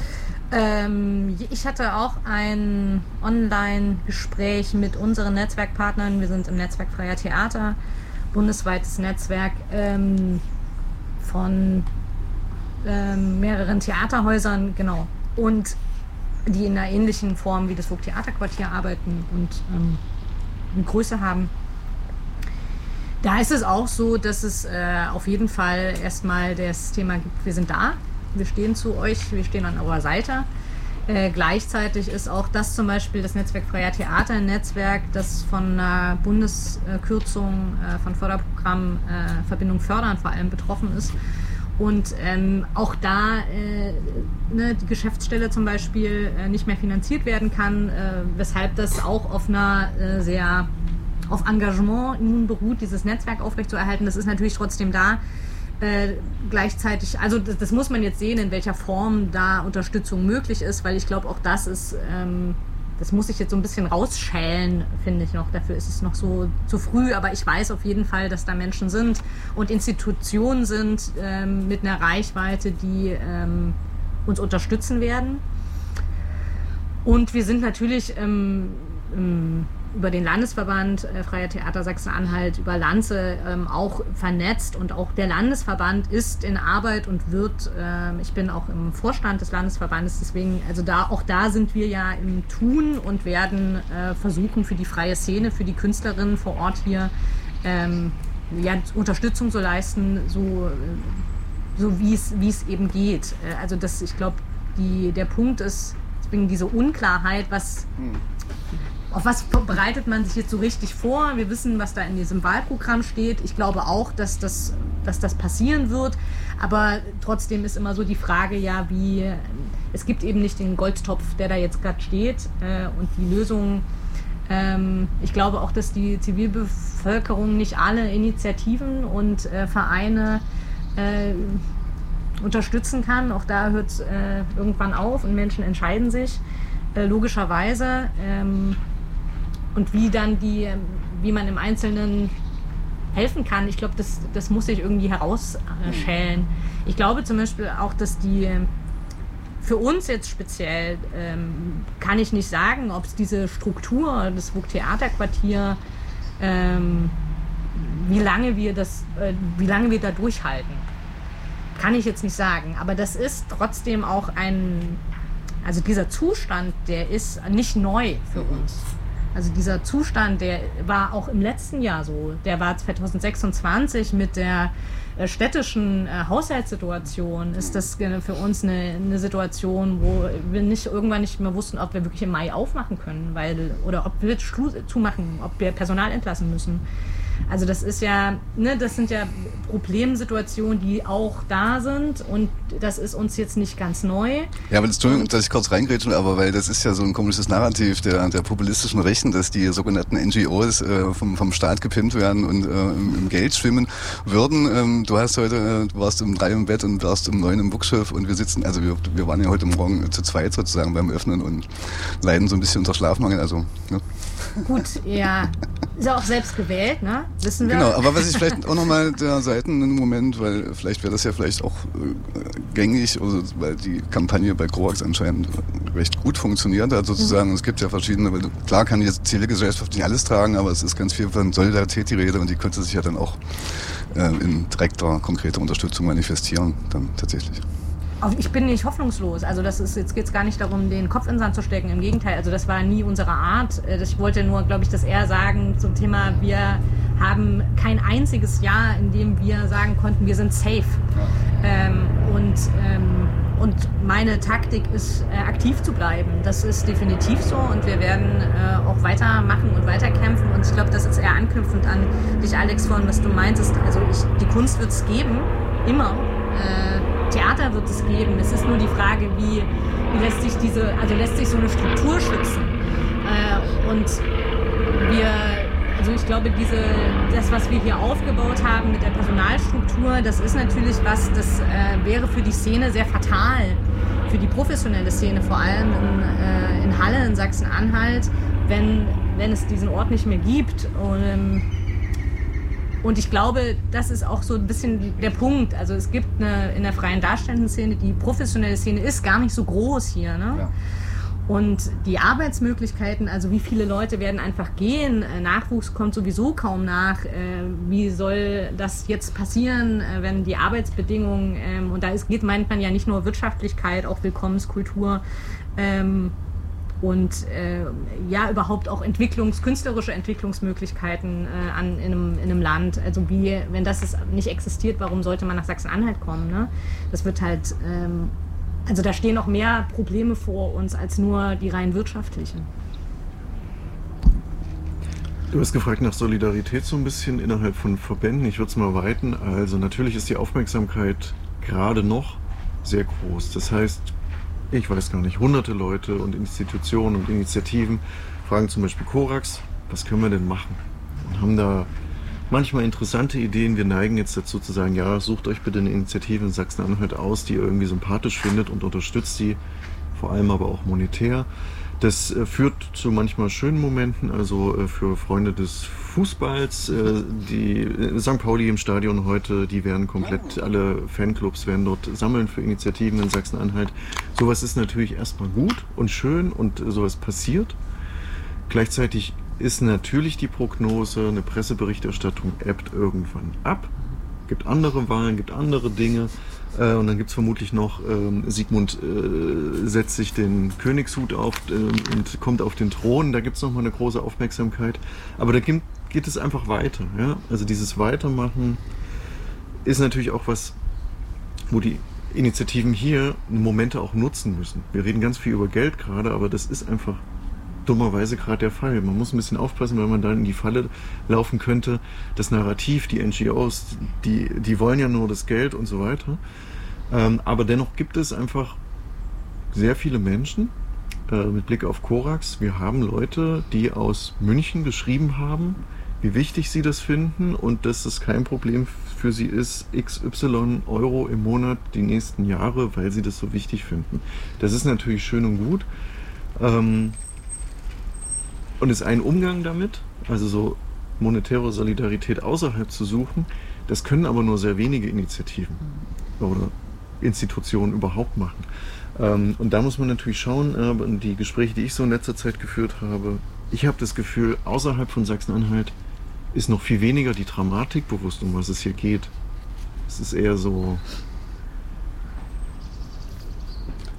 Ich hatte auch ein Online-Gespräch mit unseren Netzwerkpartnern. Wir sind im Netzwerk Freier Theater, bundesweites Netzwerk von mehreren Theaterhäusern, genau. Und die in einer ähnlichen Form wie das Vogt-Theaterquartier arbeiten und eine Größe haben. Da ist es auch so, dass es auf jeden Fall erstmal das Thema gibt, wir sind da, wir stehen zu euch, wir stehen an eurer Seite. Gleichzeitig ist auch das zum Beispiel das Netzwerk Freier Theater ein Netzwerk, das von einer Bundeskürzung von Förderprogramm Verbindung Fördern vor allem betroffen ist. Und auch da die Geschäftsstelle zum Beispiel nicht mehr finanziert werden kann, weshalb das auch auf einer auf Engagement nun beruht, dieses Netzwerk aufrechtzuerhalten. Das ist natürlich trotzdem da. Gleichzeitig, also das muss man jetzt sehen, in welcher Form da Unterstützung möglich ist, weil ich glaube, auch das ist, das muss ich jetzt so ein bisschen rausschälen, finde ich noch. Dafür ist es noch so zu früh, aber ich weiß auf jeden Fall, dass da Menschen sind und Institutionen sind mit einer Reichweite, die uns unterstützen werden. Und wir sind natürlich über den Landesverband Freier Theater Sachsen-Anhalt, über Lanze auch vernetzt und auch der Landesverband ist in Arbeit und wird, ich bin auch im Vorstand des Landesverbandes, deswegen, also auch da sind wir ja im Tun und werden versuchen für die freie Szene, für die Künstlerinnen vor Ort hier Unterstützung zu leisten, so wie es eben geht. Also ich glaube, der Punkt ist, deswegen diese Unklarheit, auf was bereitet man sich jetzt so richtig vor? Wir wissen, was da in diesem Wahlprogramm steht. Ich glaube auch, dass das passieren wird. Aber trotzdem ist immer so die Frage, es gibt eben nicht den Goldtopf, der da jetzt gerade steht. Und die Lösung, ich glaube auch, dass die Zivilbevölkerung nicht alle Initiativen und Vereine unterstützen kann. Auch da hört es irgendwann auf und Menschen entscheiden sich, logischerweise. Und wie man im Einzelnen helfen kann, ich glaube, das muss sich irgendwie herausschälen. Ich glaube zum Beispiel auch, dass für uns jetzt speziell, kann ich nicht sagen, ob es diese Struktur des Vogt-Theaterquartier, wie lange wir da durchhalten, kann ich jetzt nicht sagen. Aber das ist trotzdem auch also dieser Zustand, der ist nicht neu für uns. Also dieser Zustand, der war auch im letzten Jahr so. Der war 2026 mit der städtischen Haushaltssituation. Ist das für uns eine Situation, wo wir irgendwann nicht mehr wussten, ob wir wirklich im Mai aufmachen können, oder ob wir zumachen, ob wir Personal entlassen müssen. Also das ist ja, das sind ja Problemsituationen, die auch da sind, und das ist uns jetzt nicht ganz neu. Ja, aber Entschuldigung, dass ich kurz reingrätsche, aber weil das ist ja so ein komisches Narrativ der populistischen Rechten, dass die sogenannten NGOs vom Staat gepimpt werden und im Geld schwimmen würden. Du warst um 3 im Bett und warst um 9 im Bugschiff, und wir waren ja heute Morgen zu zweit sozusagen beim Öffnen und leiden so ein bisschen unter Schlafmangel, also, ne? Gut, ja, ist ja auch selbst gewählt, ne? Wissen wir. Genau, aber was ich vielleicht auch nochmal der Seiten einen Moment, weil vielleicht wäre das ja vielleicht auch gängig, also, weil die Kampagne bei Corax anscheinend recht gut funktioniert hat sozusagen. Es gibt ja verschiedene, klar kann die Zivilgesellschaft nicht alles tragen, aber es ist ganz viel von Solidarität die Rede, und die könnte sich ja dann auch in direkter, konkreter Unterstützung manifestieren, dann tatsächlich. Ich bin nicht hoffnungslos. Also jetzt geht es gar nicht darum, den Kopf in den Sand zu stecken. Im Gegenteil, also das war nie unsere Art. Ich wollte nur, glaube ich, das eher sagen zum Thema, wir haben kein einziges Jahr, in dem wir sagen konnten, wir sind safe. Und meine Taktik ist, aktiv zu bleiben. Das ist definitiv so, und wir werden auch weitermachen und weiterkämpfen. Und ich glaube, das ist eher anknüpfend an dich, Alex, von was du meintest. Also die Kunst wird es geben, immer. Theater wird es geben. Es ist nur die Frage, wie lässt sich lässt sich so eine Struktur schützen. Ich glaube, das, was wir hier aufgebaut haben mit der Personalstruktur, das ist natürlich das wäre für die Szene sehr fatal, für die professionelle Szene, vor allem in Halle, in Sachsen-Anhalt, wenn es diesen Ort nicht mehr gibt. Und ich glaube, das ist auch so ein bisschen der Punkt. Also es gibt in der freien darstellenden Szene, die professionelle Szene ist gar nicht so groß hier, ne? Ja. Und die Arbeitsmöglichkeiten, also wie viele Leute werden einfach gehen, Nachwuchs kommt sowieso kaum nach. Wie soll das jetzt passieren, wenn die Arbeitsbedingungen, und meint man ja nicht nur Wirtschaftlichkeit, auch Willkommenskultur, überhaupt auch künstlerische Entwicklungsmöglichkeiten in einem Land. Also wenn das nicht existiert, warum sollte man nach Sachsen-Anhalt kommen? Ne? Das wird halt, da stehen noch mehr Probleme vor uns als nur die rein wirtschaftlichen. Du hast gefragt nach Solidarität so ein bisschen innerhalb von Verbänden. Ich würde es mal weiten. Also natürlich ist die Aufmerksamkeit gerade noch sehr groß. Das heißt, ich weiß gar nicht, hunderte Leute und Institutionen und Initiativen fragen zum Beispiel Corax, was können wir denn machen? Und haben da manchmal interessante Ideen. Wir neigen jetzt dazu zu sagen, ja, sucht euch bitte eine Initiative in Sachsen-Anhalt aus, die ihr irgendwie sympathisch findet, und unterstützt die, vor allem aber auch monetär. Das führt zu manchmal schönen Momenten, also für Freunde des Fußballs, die St. Pauli im Stadion heute, die werden komplett, alle Fanclubs werden dort sammeln für Initiativen in Sachsen-Anhalt. Sowas ist natürlich erstmal gut und schön, und sowas passiert. Gleichzeitig ist natürlich die Prognose, eine Presseberichterstattung ebbt irgendwann ab. Gibt andere Wahlen, gibt andere Dinge. Und dann gibt es vermutlich noch, Sigmund setzt sich den Königshut auf und kommt auf den Thron. Da gibt es nochmal eine große Aufmerksamkeit. Aber da geht es einfach weiter. Ja? Also dieses Weitermachen ist natürlich auch was, wo die Initiativen hier Momente auch nutzen müssen. Wir reden ganz viel über Geld gerade, aber das ist einfach dummerweise gerade der Fall. Man muss ein bisschen aufpassen, weil man da in die Falle laufen könnte. Das Narrativ, die NGOs, die wollen ja nur das Geld und so weiter. Aber dennoch gibt es einfach sehr viele Menschen, mit Blick auf Corax. Wir haben Leute, die aus München geschrieben haben, wie wichtig sie das finden und dass es kein Problem für sie ist, XY Euro im Monat die nächsten Jahre, weil sie das so wichtig finden. Das ist natürlich schön und gut. Und ist ein Umgang damit, also so monetäre Solidarität außerhalb zu suchen, das können aber nur sehr wenige Initiativen oder Institutionen überhaupt machen. Und da muss man natürlich schauen, die Gespräche, die ich so in letzter Zeit geführt habe, ich habe das Gefühl, außerhalb von Sachsen-Anhalt ist noch viel weniger die Dramatik bewusst, um was es hier geht. Es ist eher so...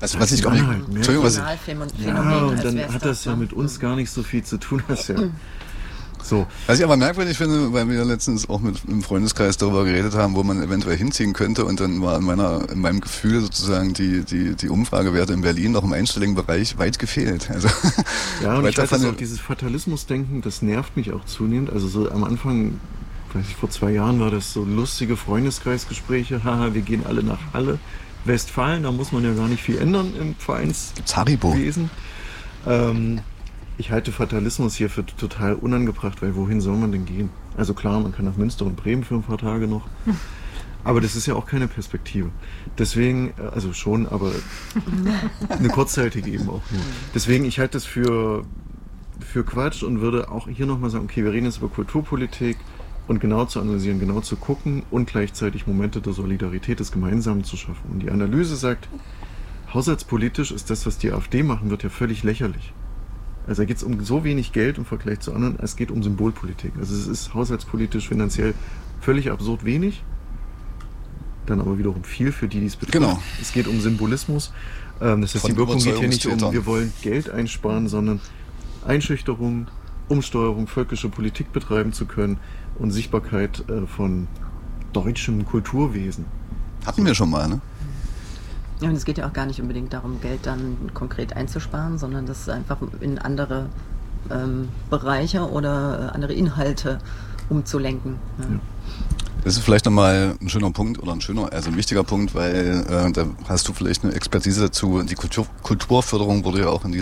Also was ich auch nicht... Entschuldigung, was Phänomen, ja, und als dann wär's hat das ja mit uns gar nicht so viel zu tun. Das ja so. Was ich aber merkwürdig finde, weil wir letztens auch im Freundeskreis darüber geredet haben, wo man eventuell hinziehen könnte, und dann war in meinem Gefühl sozusagen die Umfragewerte in Berlin noch im einstelligen Bereich weit gefehlt. Also ja, und ich weiß auch, dieses Fatalismusdenken, das nervt mich auch zunehmend. Also so am Anfang, weiß ich, vor 2 Jahren war das so lustige Freundeskreisgespräche, haha, wir gehen alle nach Halle, Westfalen, da muss man ja gar nicht viel ändern im Vereinswesen. Ich halte Fatalismus hier für total unangebracht, weil wohin soll man denn gehen? Also klar, man kann nach Münster und Bremen für ein paar Tage noch, aber das ist ja auch keine Perspektive. Deswegen, also schon, aber eine kurzzeitige eben auch nur. Deswegen, ich halte das für Quatsch und würde auch hier nochmal sagen, okay, wir reden jetzt über Kulturpolitik und genau zu analysieren, genau zu gucken und gleichzeitig Momente der Solidarität, des Gemeinsamen zu schaffen. Und die Analyse sagt, haushaltspolitisch ist das, was die AfD machen wird, ja völlig lächerlich. Also da geht es um so wenig Geld im Vergleich zu anderen, es geht um Symbolpolitik. Also es ist haushaltspolitisch, finanziell völlig absurd wenig, dann aber wiederum viel für die es betrifft. Genau. Es geht um Symbolismus. Das heißt, die Wirkung geht hier nicht um, wir wollen Geld einsparen, sondern Einschüchterung, Umsteuerung, völkische Politik betreiben zu können und Sichtbarkeit von deutschem Kulturwesen. Hatten wir schon mal, ne? Ja, und es geht ja auch gar nicht unbedingt darum, Geld dann konkret einzusparen, sondern das einfach in andere Bereiche oder andere Inhalte umzulenken. Ja. Ja. Das ist vielleicht nochmal ein schöner Punkt oder ein wichtiger Punkt, weil da hast du vielleicht eine Expertise dazu. Die Kulturförderung wurde ja auch in die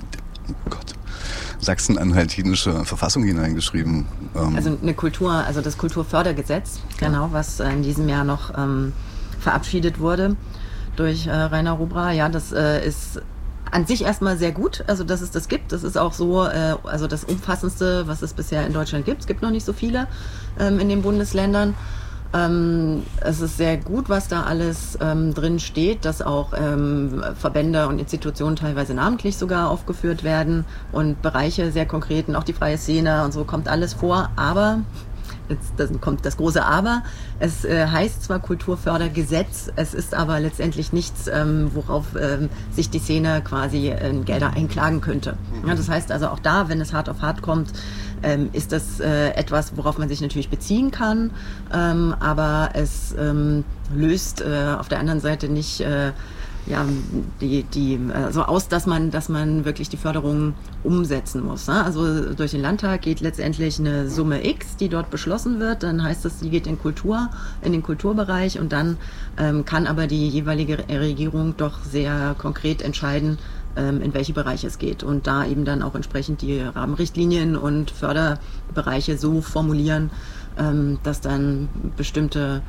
sachsen-anhaltinische Verfassung hineingeschrieben. Also das Kulturfördergesetz, genau, was in diesem Jahr noch verabschiedet wurde durch Rainer Robra. Ja, das ist an sich erstmal sehr gut, also dass es das gibt. Das ist auch so, also das Umfassendste, was es bisher in Deutschland gibt. Es gibt noch nicht so viele in den Bundesländern. Es ist sehr gut, was da alles drin steht, dass auch Verbände und Institutionen teilweise namentlich sogar aufgeführt werden und Bereiche sehr konkret und auch die freie Szene und so kommt alles vor, aber jetzt kommt das große Aber. Es heißt zwar Kulturfördergesetz, es ist aber letztendlich nichts, worauf sich die Szene quasi Gelder einklagen könnte. Ja, das heißt also auch da, wenn es hart auf hart kommt, ist das etwas, worauf man sich natürlich beziehen kann, aber es löst auf der anderen Seite nicht so aus, dass man wirklich die Förderung umsetzen muss. Ne? Also durch den Landtag geht letztendlich eine Summe X, die dort beschlossen wird. Dann heißt es, die geht in den Kulturbereich und dann kann aber die jeweilige Regierung doch sehr konkret entscheiden, in welche Bereiche es geht und da eben dann auch entsprechend die Rahmenrichtlinien und Förderbereiche so formulieren, dass dann bestimmte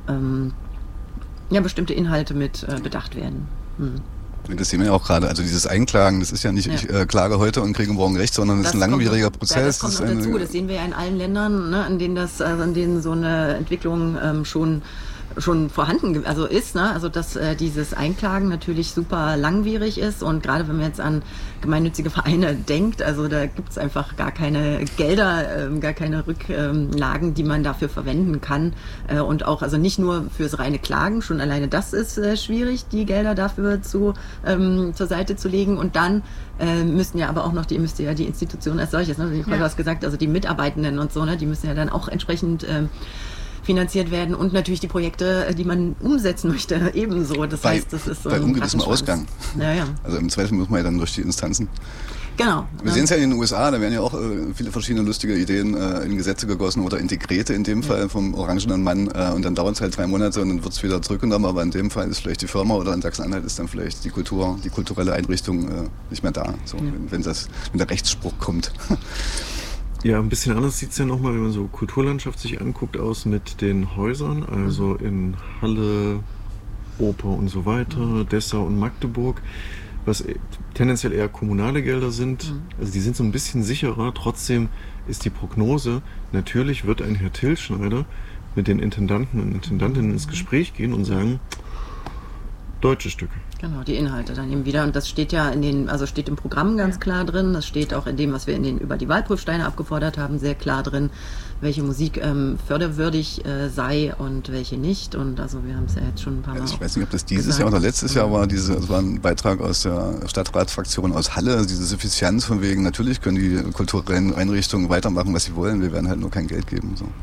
Inhalte mit bedacht werden. Das sehen wir ja auch gerade, also dieses Einklagen, das ist ja nicht, ich klage heute und kriege morgen Recht, sondern das ist ein langwieriger Prozess. Das kommt dazu, das sehen wir ja in allen Ländern, ne, in denen so eine Entwicklung schon vorhanden ist, ne? Also dass dieses Einklagen natürlich super langwierig ist und gerade wenn man jetzt an gemeinnützige Vereine denkt, also da gibt es einfach gar keine Gelder, gar keine Rücklagen, die man dafür verwenden kann und auch also nicht nur fürs reine Klagen, schon alleine das ist schwierig, die Gelder dafür zur Seite zu legen und dann müsste ja die Institution als solches, ne? Du hast gesagt, also die Mitarbeitenden und so, ne? Die müssen ja dann auch entsprechend finanziert werden und natürlich die Projekte, die man umsetzen möchte, ebenso. Das heißt, das ist so bei ungewissem Ausgang. Ja. Also im Zweifel muss man ja dann durch die Instanzen. Genau. Wir sehen es ja in den USA, da werden ja auch viele verschiedene lustige Ideen in Gesetze gegossen oder in Dekrete in dem Fall vom orangenen Mann und dann dauert es halt 3 Monate und dann wird es wieder zurückgenommen, aber in dem Fall ist vielleicht die Firma oder in Sachsen-Anhalt ist dann vielleicht die kulturelle Einrichtung nicht mehr da, so, wenn der Rechtsspruch kommt. Ja, ein bisschen anders sieht es ja nochmal, wenn man so Kulturlandschaft sich anguckt, aus mit den Häusern, also in Halle, Oper und so weiter, Dessau und Magdeburg, was tendenziell eher kommunale Gelder sind. Also die sind so ein bisschen sicherer, trotzdem ist die Prognose, natürlich wird ein Herr Tilschneider mit den Intendanten und Intendantinnen ins Gespräch gehen und sagen, deutsche Stücke. Genau, die Inhalte dann eben wieder. Und das steht ja steht im Programm ganz klar drin. Das steht auch in dem, was wir über die Wahlprüfsteine abgefordert haben, sehr klar drin, welche Musik förderwürdig sei und welche nicht. Und also wir haben es ja jetzt schon ein paar Mal. Ich weiß nicht, ob das dieses Jahr oder letztes Jahr war. Das war ein Beitrag aus der Stadtratsfraktion aus Halle. Also diese Suffizienz von wegen, natürlich können die kulturellen Einrichtungen weitermachen, was sie wollen. Wir werden halt nur kein Geld geben. So.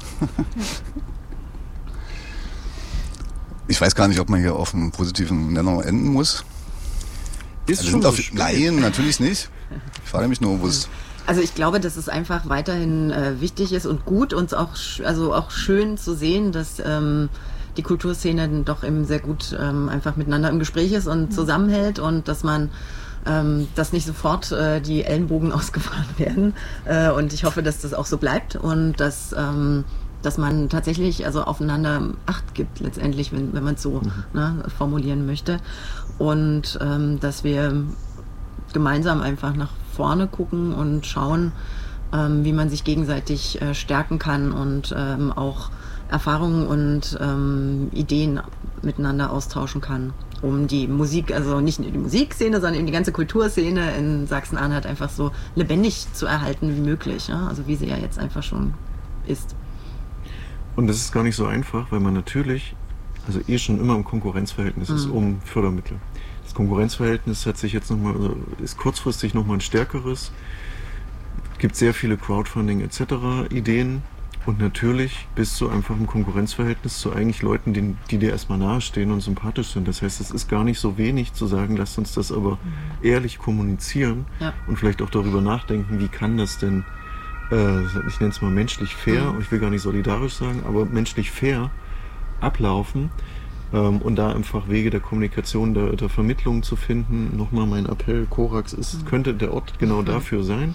Ich weiß gar nicht, ob man hier auf einem positiven Nenner enden muss. Ist schon so spät. Nein, natürlich nicht. Ich frage mich nur, wo es... Also ich glaube, dass es einfach weiterhin wichtig ist und gut und auch schön zu sehen, dass die Kulturszene doch eben sehr gut einfach miteinander im Gespräch ist und zusammenhält und dass man dass nicht sofort die Ellenbogen ausgefahren werden. Und ich hoffe, dass das auch so bleibt und dass man tatsächlich aufeinander Acht gibt letztendlich, wenn man es so formulieren möchte. Und dass wir gemeinsam einfach nach vorne gucken und schauen, wie man sich gegenseitig stärken kann und auch Erfahrungen und Ideen miteinander austauschen kann, um die Musik, also nicht nur die Musikszene, sondern eben die ganze Kulturszene in Sachsen-Anhalt einfach so lebendig zu erhalten wie möglich. Ja? Also wie sie ja jetzt einfach schon ist. Und das ist gar nicht so einfach, weil man natürlich, schon immer im Konkurrenzverhältnis ist um Fördermittel. Das Konkurrenzverhältnis hat sich jetzt ist kurzfristig nochmal ein stärkeres. Es gibt sehr viele Crowdfunding etc. Ideen und natürlich bist du einfach im Konkurrenzverhältnis zu eigentlich Leuten, die dir erstmal nahestehen und sympathisch sind. Das heißt, es ist gar nicht so wenig zu sagen, lasst uns das aber ehrlich kommunizieren und vielleicht auch darüber nachdenken, wie kann das denn ich nenne es mal menschlich fair, ich will gar nicht solidarisch sagen, aber menschlich fair ablaufen und da einfach Wege der Kommunikation, der Vermittlung zu finden. Nochmal mein Appell, Korax könnte der Ort genau dafür sein,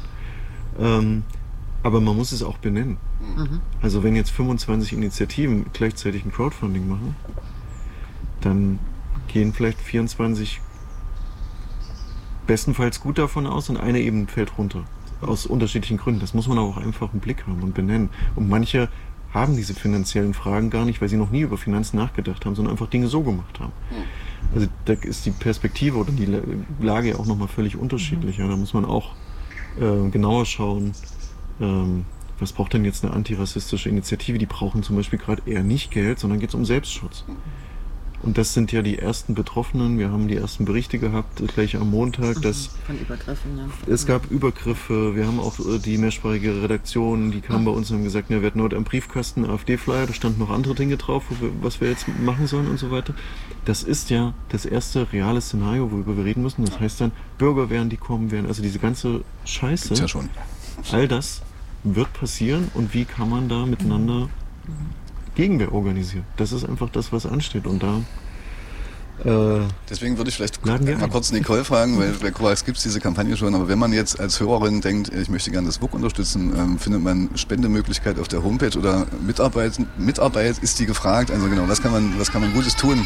aber man muss es auch benennen. Also wenn jetzt 25 Initiativen gleichzeitig ein Crowdfunding machen, dann gehen vielleicht 24 bestenfalls gut davon aus und eine eben fällt runter. Aus unterschiedlichen Gründen. Das muss man auch einfach im Blick haben und benennen. Und manche haben diese finanziellen Fragen gar nicht, weil sie noch nie über Finanzen nachgedacht haben, sondern einfach Dinge so gemacht haben. Also da ist die Perspektive oder die Lage ja auch nochmal völlig unterschiedlich. Ja, da muss man auch genauer schauen, was braucht denn jetzt eine antirassistische Initiative? Die brauchen zum Beispiel gerade eher nicht Geld, sondern geht es um Selbstschutz. Und das sind ja die ersten Betroffenen. Wir haben die ersten Berichte gehabt, gleich am Montag. Von Übergriffen, ja. Es gab Übergriffe. Wir haben auch die mehrsprachige Redaktion, die kam bei uns und haben gesagt, wir hatten heute am Briefkasten AfD-Flyer, da standen noch andere Dinge drauf, was wir jetzt machen sollen und so weiter. Das ist ja das erste reale Szenario, worüber wir reden müssen. Das heißt dann, Bürgerwehren, die kommen werden. Also diese ganze Scheiße, gibt's ja schon. All das wird passieren und wie kann man da miteinander Gegenwehr organisieren. Das ist einfach das, was ansteht. Und da deswegen würde ich vielleicht mal kurz Nicole fragen, weil bei Korax gibt es diese Kampagne schon, aber wenn man jetzt als Hörerin denkt, ich möchte gerne das WUK unterstützen, findet man Spendemöglichkeit auf der Homepage oder Mitarbeit ist die gefragt? Also genau, was kann man Gutes tun?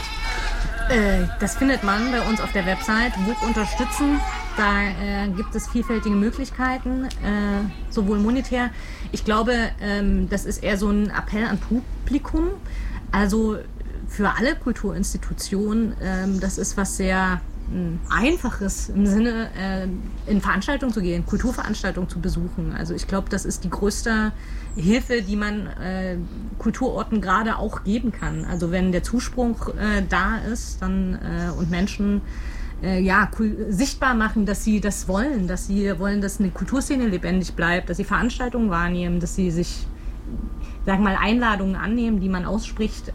Das findet man bei uns auf der Website WUK unterstützen. Da gibt es vielfältige Möglichkeiten, sowohl monetär. Ich glaube, das ist eher so ein Appell an Publikum. Also für alle Kulturinstitutionen, das ist was sehr Einfaches im Sinne, in Veranstaltungen zu gehen, Kulturveranstaltungen zu besuchen. Also ich glaube, das ist die größte Hilfe, die man Kulturorten gerade auch geben kann. Also wenn der Zuspruch da ist, dann und Menschen sichtbar machen, dass sie das wollen, dass eine Kulturszene lebendig bleibt, dass sie Veranstaltungen wahrnehmen, dass sie sich, sagen wir mal, Einladungen annehmen, die man ausspricht,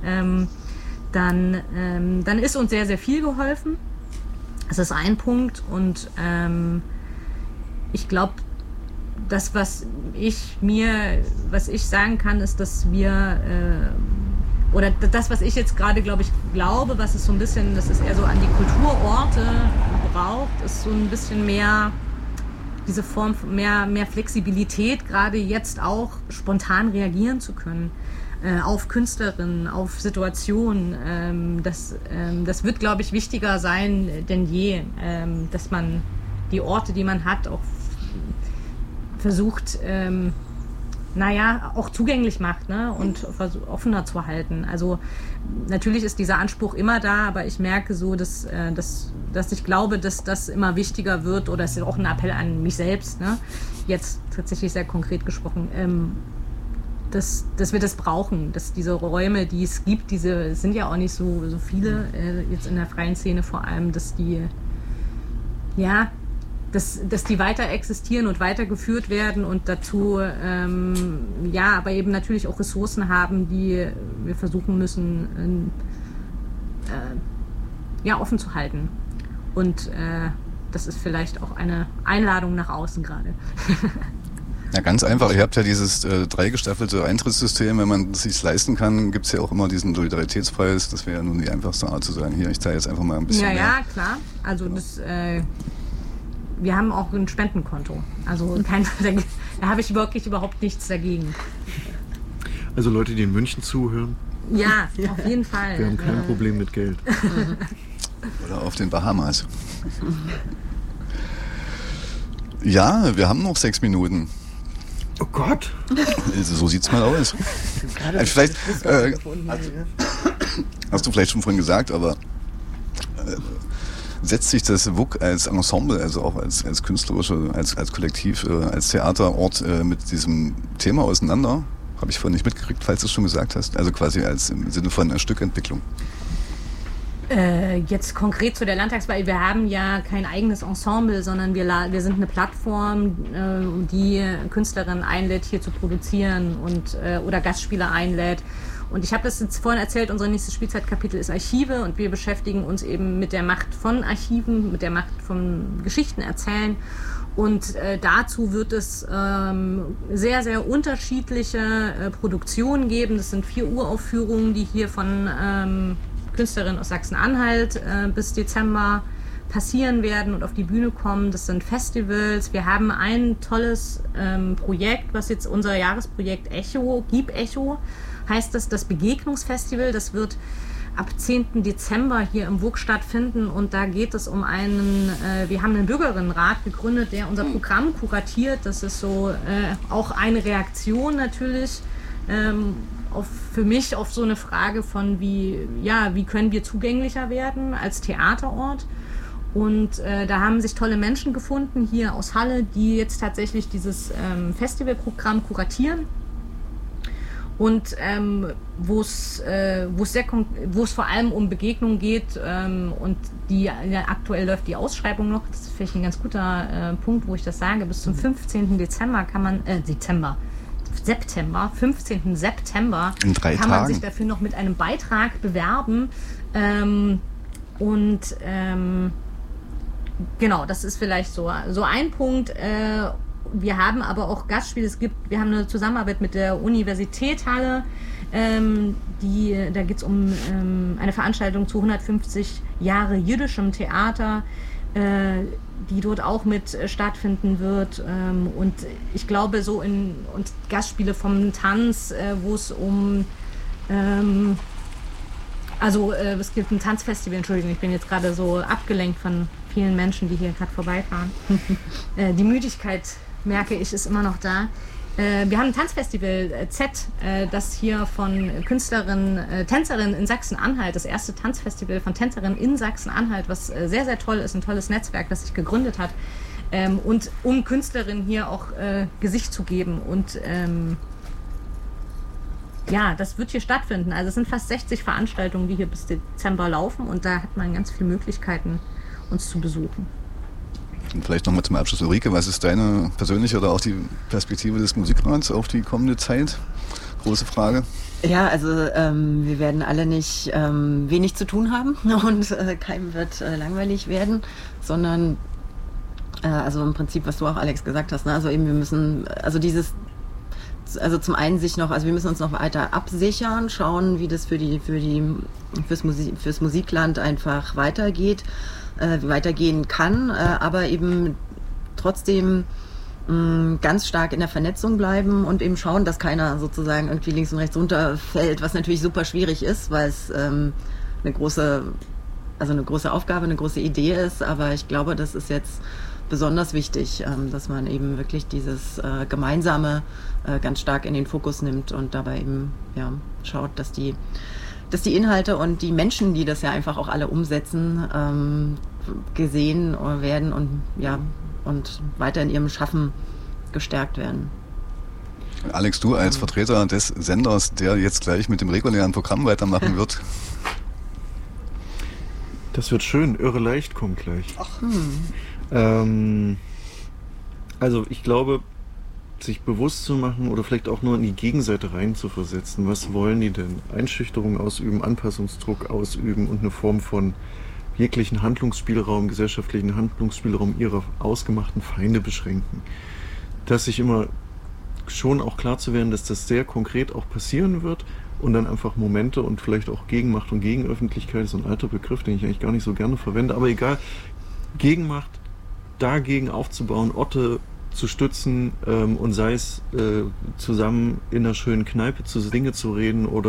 dann ist uns sehr, sehr viel geholfen. Das ist ein Punkt und ich glaube, das, was ich sagen kann, ist, dass wir oder das, was ich jetzt gerade glaube, was es so ein bisschen, das ist eher so an die Kulturorte braucht, ist so ein bisschen mehr diese Form, mehr Flexibilität, gerade jetzt auch spontan reagieren zu können auf Künstlerinnen, auf Situationen. Das wird, glaube ich, wichtiger sein denn je, dass man die Orte, die man hat, auch versucht auch zugänglich macht, ne? Und offener zu halten. Also natürlich ist dieser Anspruch immer da, aber ich merke so, dass ich glaube, dass das immer wichtiger wird, oder es ist auch ein Appell an mich selbst, ne? Jetzt tatsächlich sehr konkret gesprochen, dass wir das brauchen, dass diese Räume, die es gibt, es sind ja auch nicht so viele, jetzt in der freien Szene vor allem, dass die weiter existieren und weitergeführt werden und dazu aber eben natürlich auch Ressourcen haben, die wir versuchen müssen offen zu halten. Und das ist vielleicht auch eine Einladung nach außen gerade. Ja, ganz einfach. Ihr habt ja dieses dreigestaffelte Eintrittssystem. Wenn man es sich leisten kann, gibt es ja auch immer diesen Solidaritätspreis. Das wäre ja nun die einfachste Art zu sagen, hier, ich zahle jetzt einfach mal ein bisschen mehr. Ja, klar. Also wir haben auch ein Spendenkonto. Also da habe ich wirklich überhaupt nichts dagegen. Also Leute, die in München zuhören. Ja, auf jeden Fall. Wir haben kein Problem mit Geld. Oder auf den Bahamas. Ja, wir haben noch 6 Minuten. Oh Gott! So sieht's mal aus. Vielleicht hast du vielleicht schon vorhin gesagt, aber setzt sich das WUK als Ensemble, also auch als künstlerische, als Kollektiv, als Theaterort mit diesem Thema auseinander? Habe ich vorhin nicht mitgekriegt, falls du es schon gesagt hast. Also quasi im Sinne von einer Stückentwicklung. Jetzt konkret zu der Landtagswahl. Wir haben ja kein eigenes Ensemble, sondern wir sind eine Plattform, die Künstlerinnen einlädt, hier zu produzieren oder Gastspieler einlädt. Und ich habe das jetzt vorhin erzählt, unser nächstes Spielzeitkapitel ist Archive und wir beschäftigen uns eben mit der Macht von Archiven, mit der Macht von Geschichten erzählen. Und dazu wird es sehr, sehr unterschiedliche Produktionen geben. Das sind 4 Uraufführungen, die hier von Künstlerinnen aus Sachsen-Anhalt bis Dezember passieren werden und auf die Bühne kommen. Das sind Festivals. Wir haben ein tolles Projekt, was jetzt unser Jahresprojekt Gib Echo, heißt das Begegnungsfestival. Das wird ab 10. Dezember hier im WUK stattfinden und da geht es um wir haben einen Bürgerinnenrat gegründet, der unser Programm kuratiert. Das ist so auch eine Reaktion natürlich für mich auf so eine Frage von wie können wir zugänglicher werden als Theaterort. Und da haben sich tolle Menschen gefunden hier aus Halle, die jetzt tatsächlich dieses Festivalprogramm kuratieren. Und wo es vor allem um Begegnungen geht und aktuell läuft die Ausschreibung noch, das ist vielleicht ein ganz guter Punkt, wo ich das sage, bis zum 15. September, 15. September in 3 kann man Tagen sich dafür noch mit einem Beitrag bewerben. Genau, das ist vielleicht so ein Punkt. Wir haben aber auch Gastspiele. Wir haben eine Zusammenarbeit mit der Universität Halle. Da geht es um eine Veranstaltung zu 150 Jahre jüdischem Theater, die dort auch mit stattfinden wird. Und ich glaube und Gastspiele vom Tanz, wo es es gibt ein Tanzfestival, Entschuldigung, ich bin jetzt gerade so abgelenkt von vielen Menschen, die hier gerade vorbeifahren. Die Müdigkeit, merke ich, ist immer noch da. Wir haben ein Tanzfestival Z, das hier von Tänzerinnen in Sachsen-Anhalt, das erste Tanzfestival von Tänzerinnen in Sachsen-Anhalt, was sehr, sehr toll ist, ein tolles Netzwerk, das sich gegründet hat. Und um Künstlerinnen hier auch Gesicht zu geben. Und das wird hier stattfinden. Also es sind fast 60 Veranstaltungen, die hier bis Dezember laufen und da hat man ganz viele Möglichkeiten, uns zu besuchen. Und vielleicht nochmal zum Abschluss, Ulrike, was ist deine persönliche oder auch die Perspektive des Musikrats auf die kommende Zeit? Große Frage. Ja, also wir werden alle nicht wenig zu tun haben und keinem wird langweilig werden, sondern also im Prinzip, was du auch, Alex, gesagt hast, ne? Also eben wir müssen, zum einen wir müssen uns noch weiter absichern, schauen, wie das fürs Musikland einfach weitergehen kann, aber eben trotzdem ganz stark in der Vernetzung bleiben und eben schauen, dass keiner sozusagen irgendwie links und rechts runterfällt, was natürlich super schwierig ist, weil es eine große Aufgabe, eine große Idee ist, aber ich glaube, das ist jetzt besonders wichtig, dass man eben wirklich dieses Gemeinsame ganz stark in den Fokus nimmt und dabei eben schaut, dass die Inhalte und die Menschen, die das ja einfach auch alle umsetzen, gesehen werden und weiter in ihrem Schaffen gestärkt werden. Alex, du als Vertreter des Senders, der jetzt gleich mit dem regulären Programm weitermachen wird. Das wird schön, Irre leicht kommt gleich. Also ich glaube, sich bewusst zu machen oder vielleicht auch nur in die Gegenseite rein zu versetzen. Was wollen die denn? Einschüchterung ausüben, Anpassungsdruck ausüben und eine Form von jeglichen Handlungsspielraum, gesellschaftlichen Handlungsspielraum ihrer ausgemachten Feinde beschränken. Dass sich immer schon auch klar zu werden, dass das sehr konkret auch passieren wird und dann einfach Momente und vielleicht auch Gegenmacht und Gegenöffentlichkeit ist so ein alter Begriff, den ich eigentlich gar nicht so gerne verwende, aber egal, Gegenmacht dagegen aufzubauen, Orte zu stützen und sei es zusammen in einer schönen Kneipe Dinge zu reden oder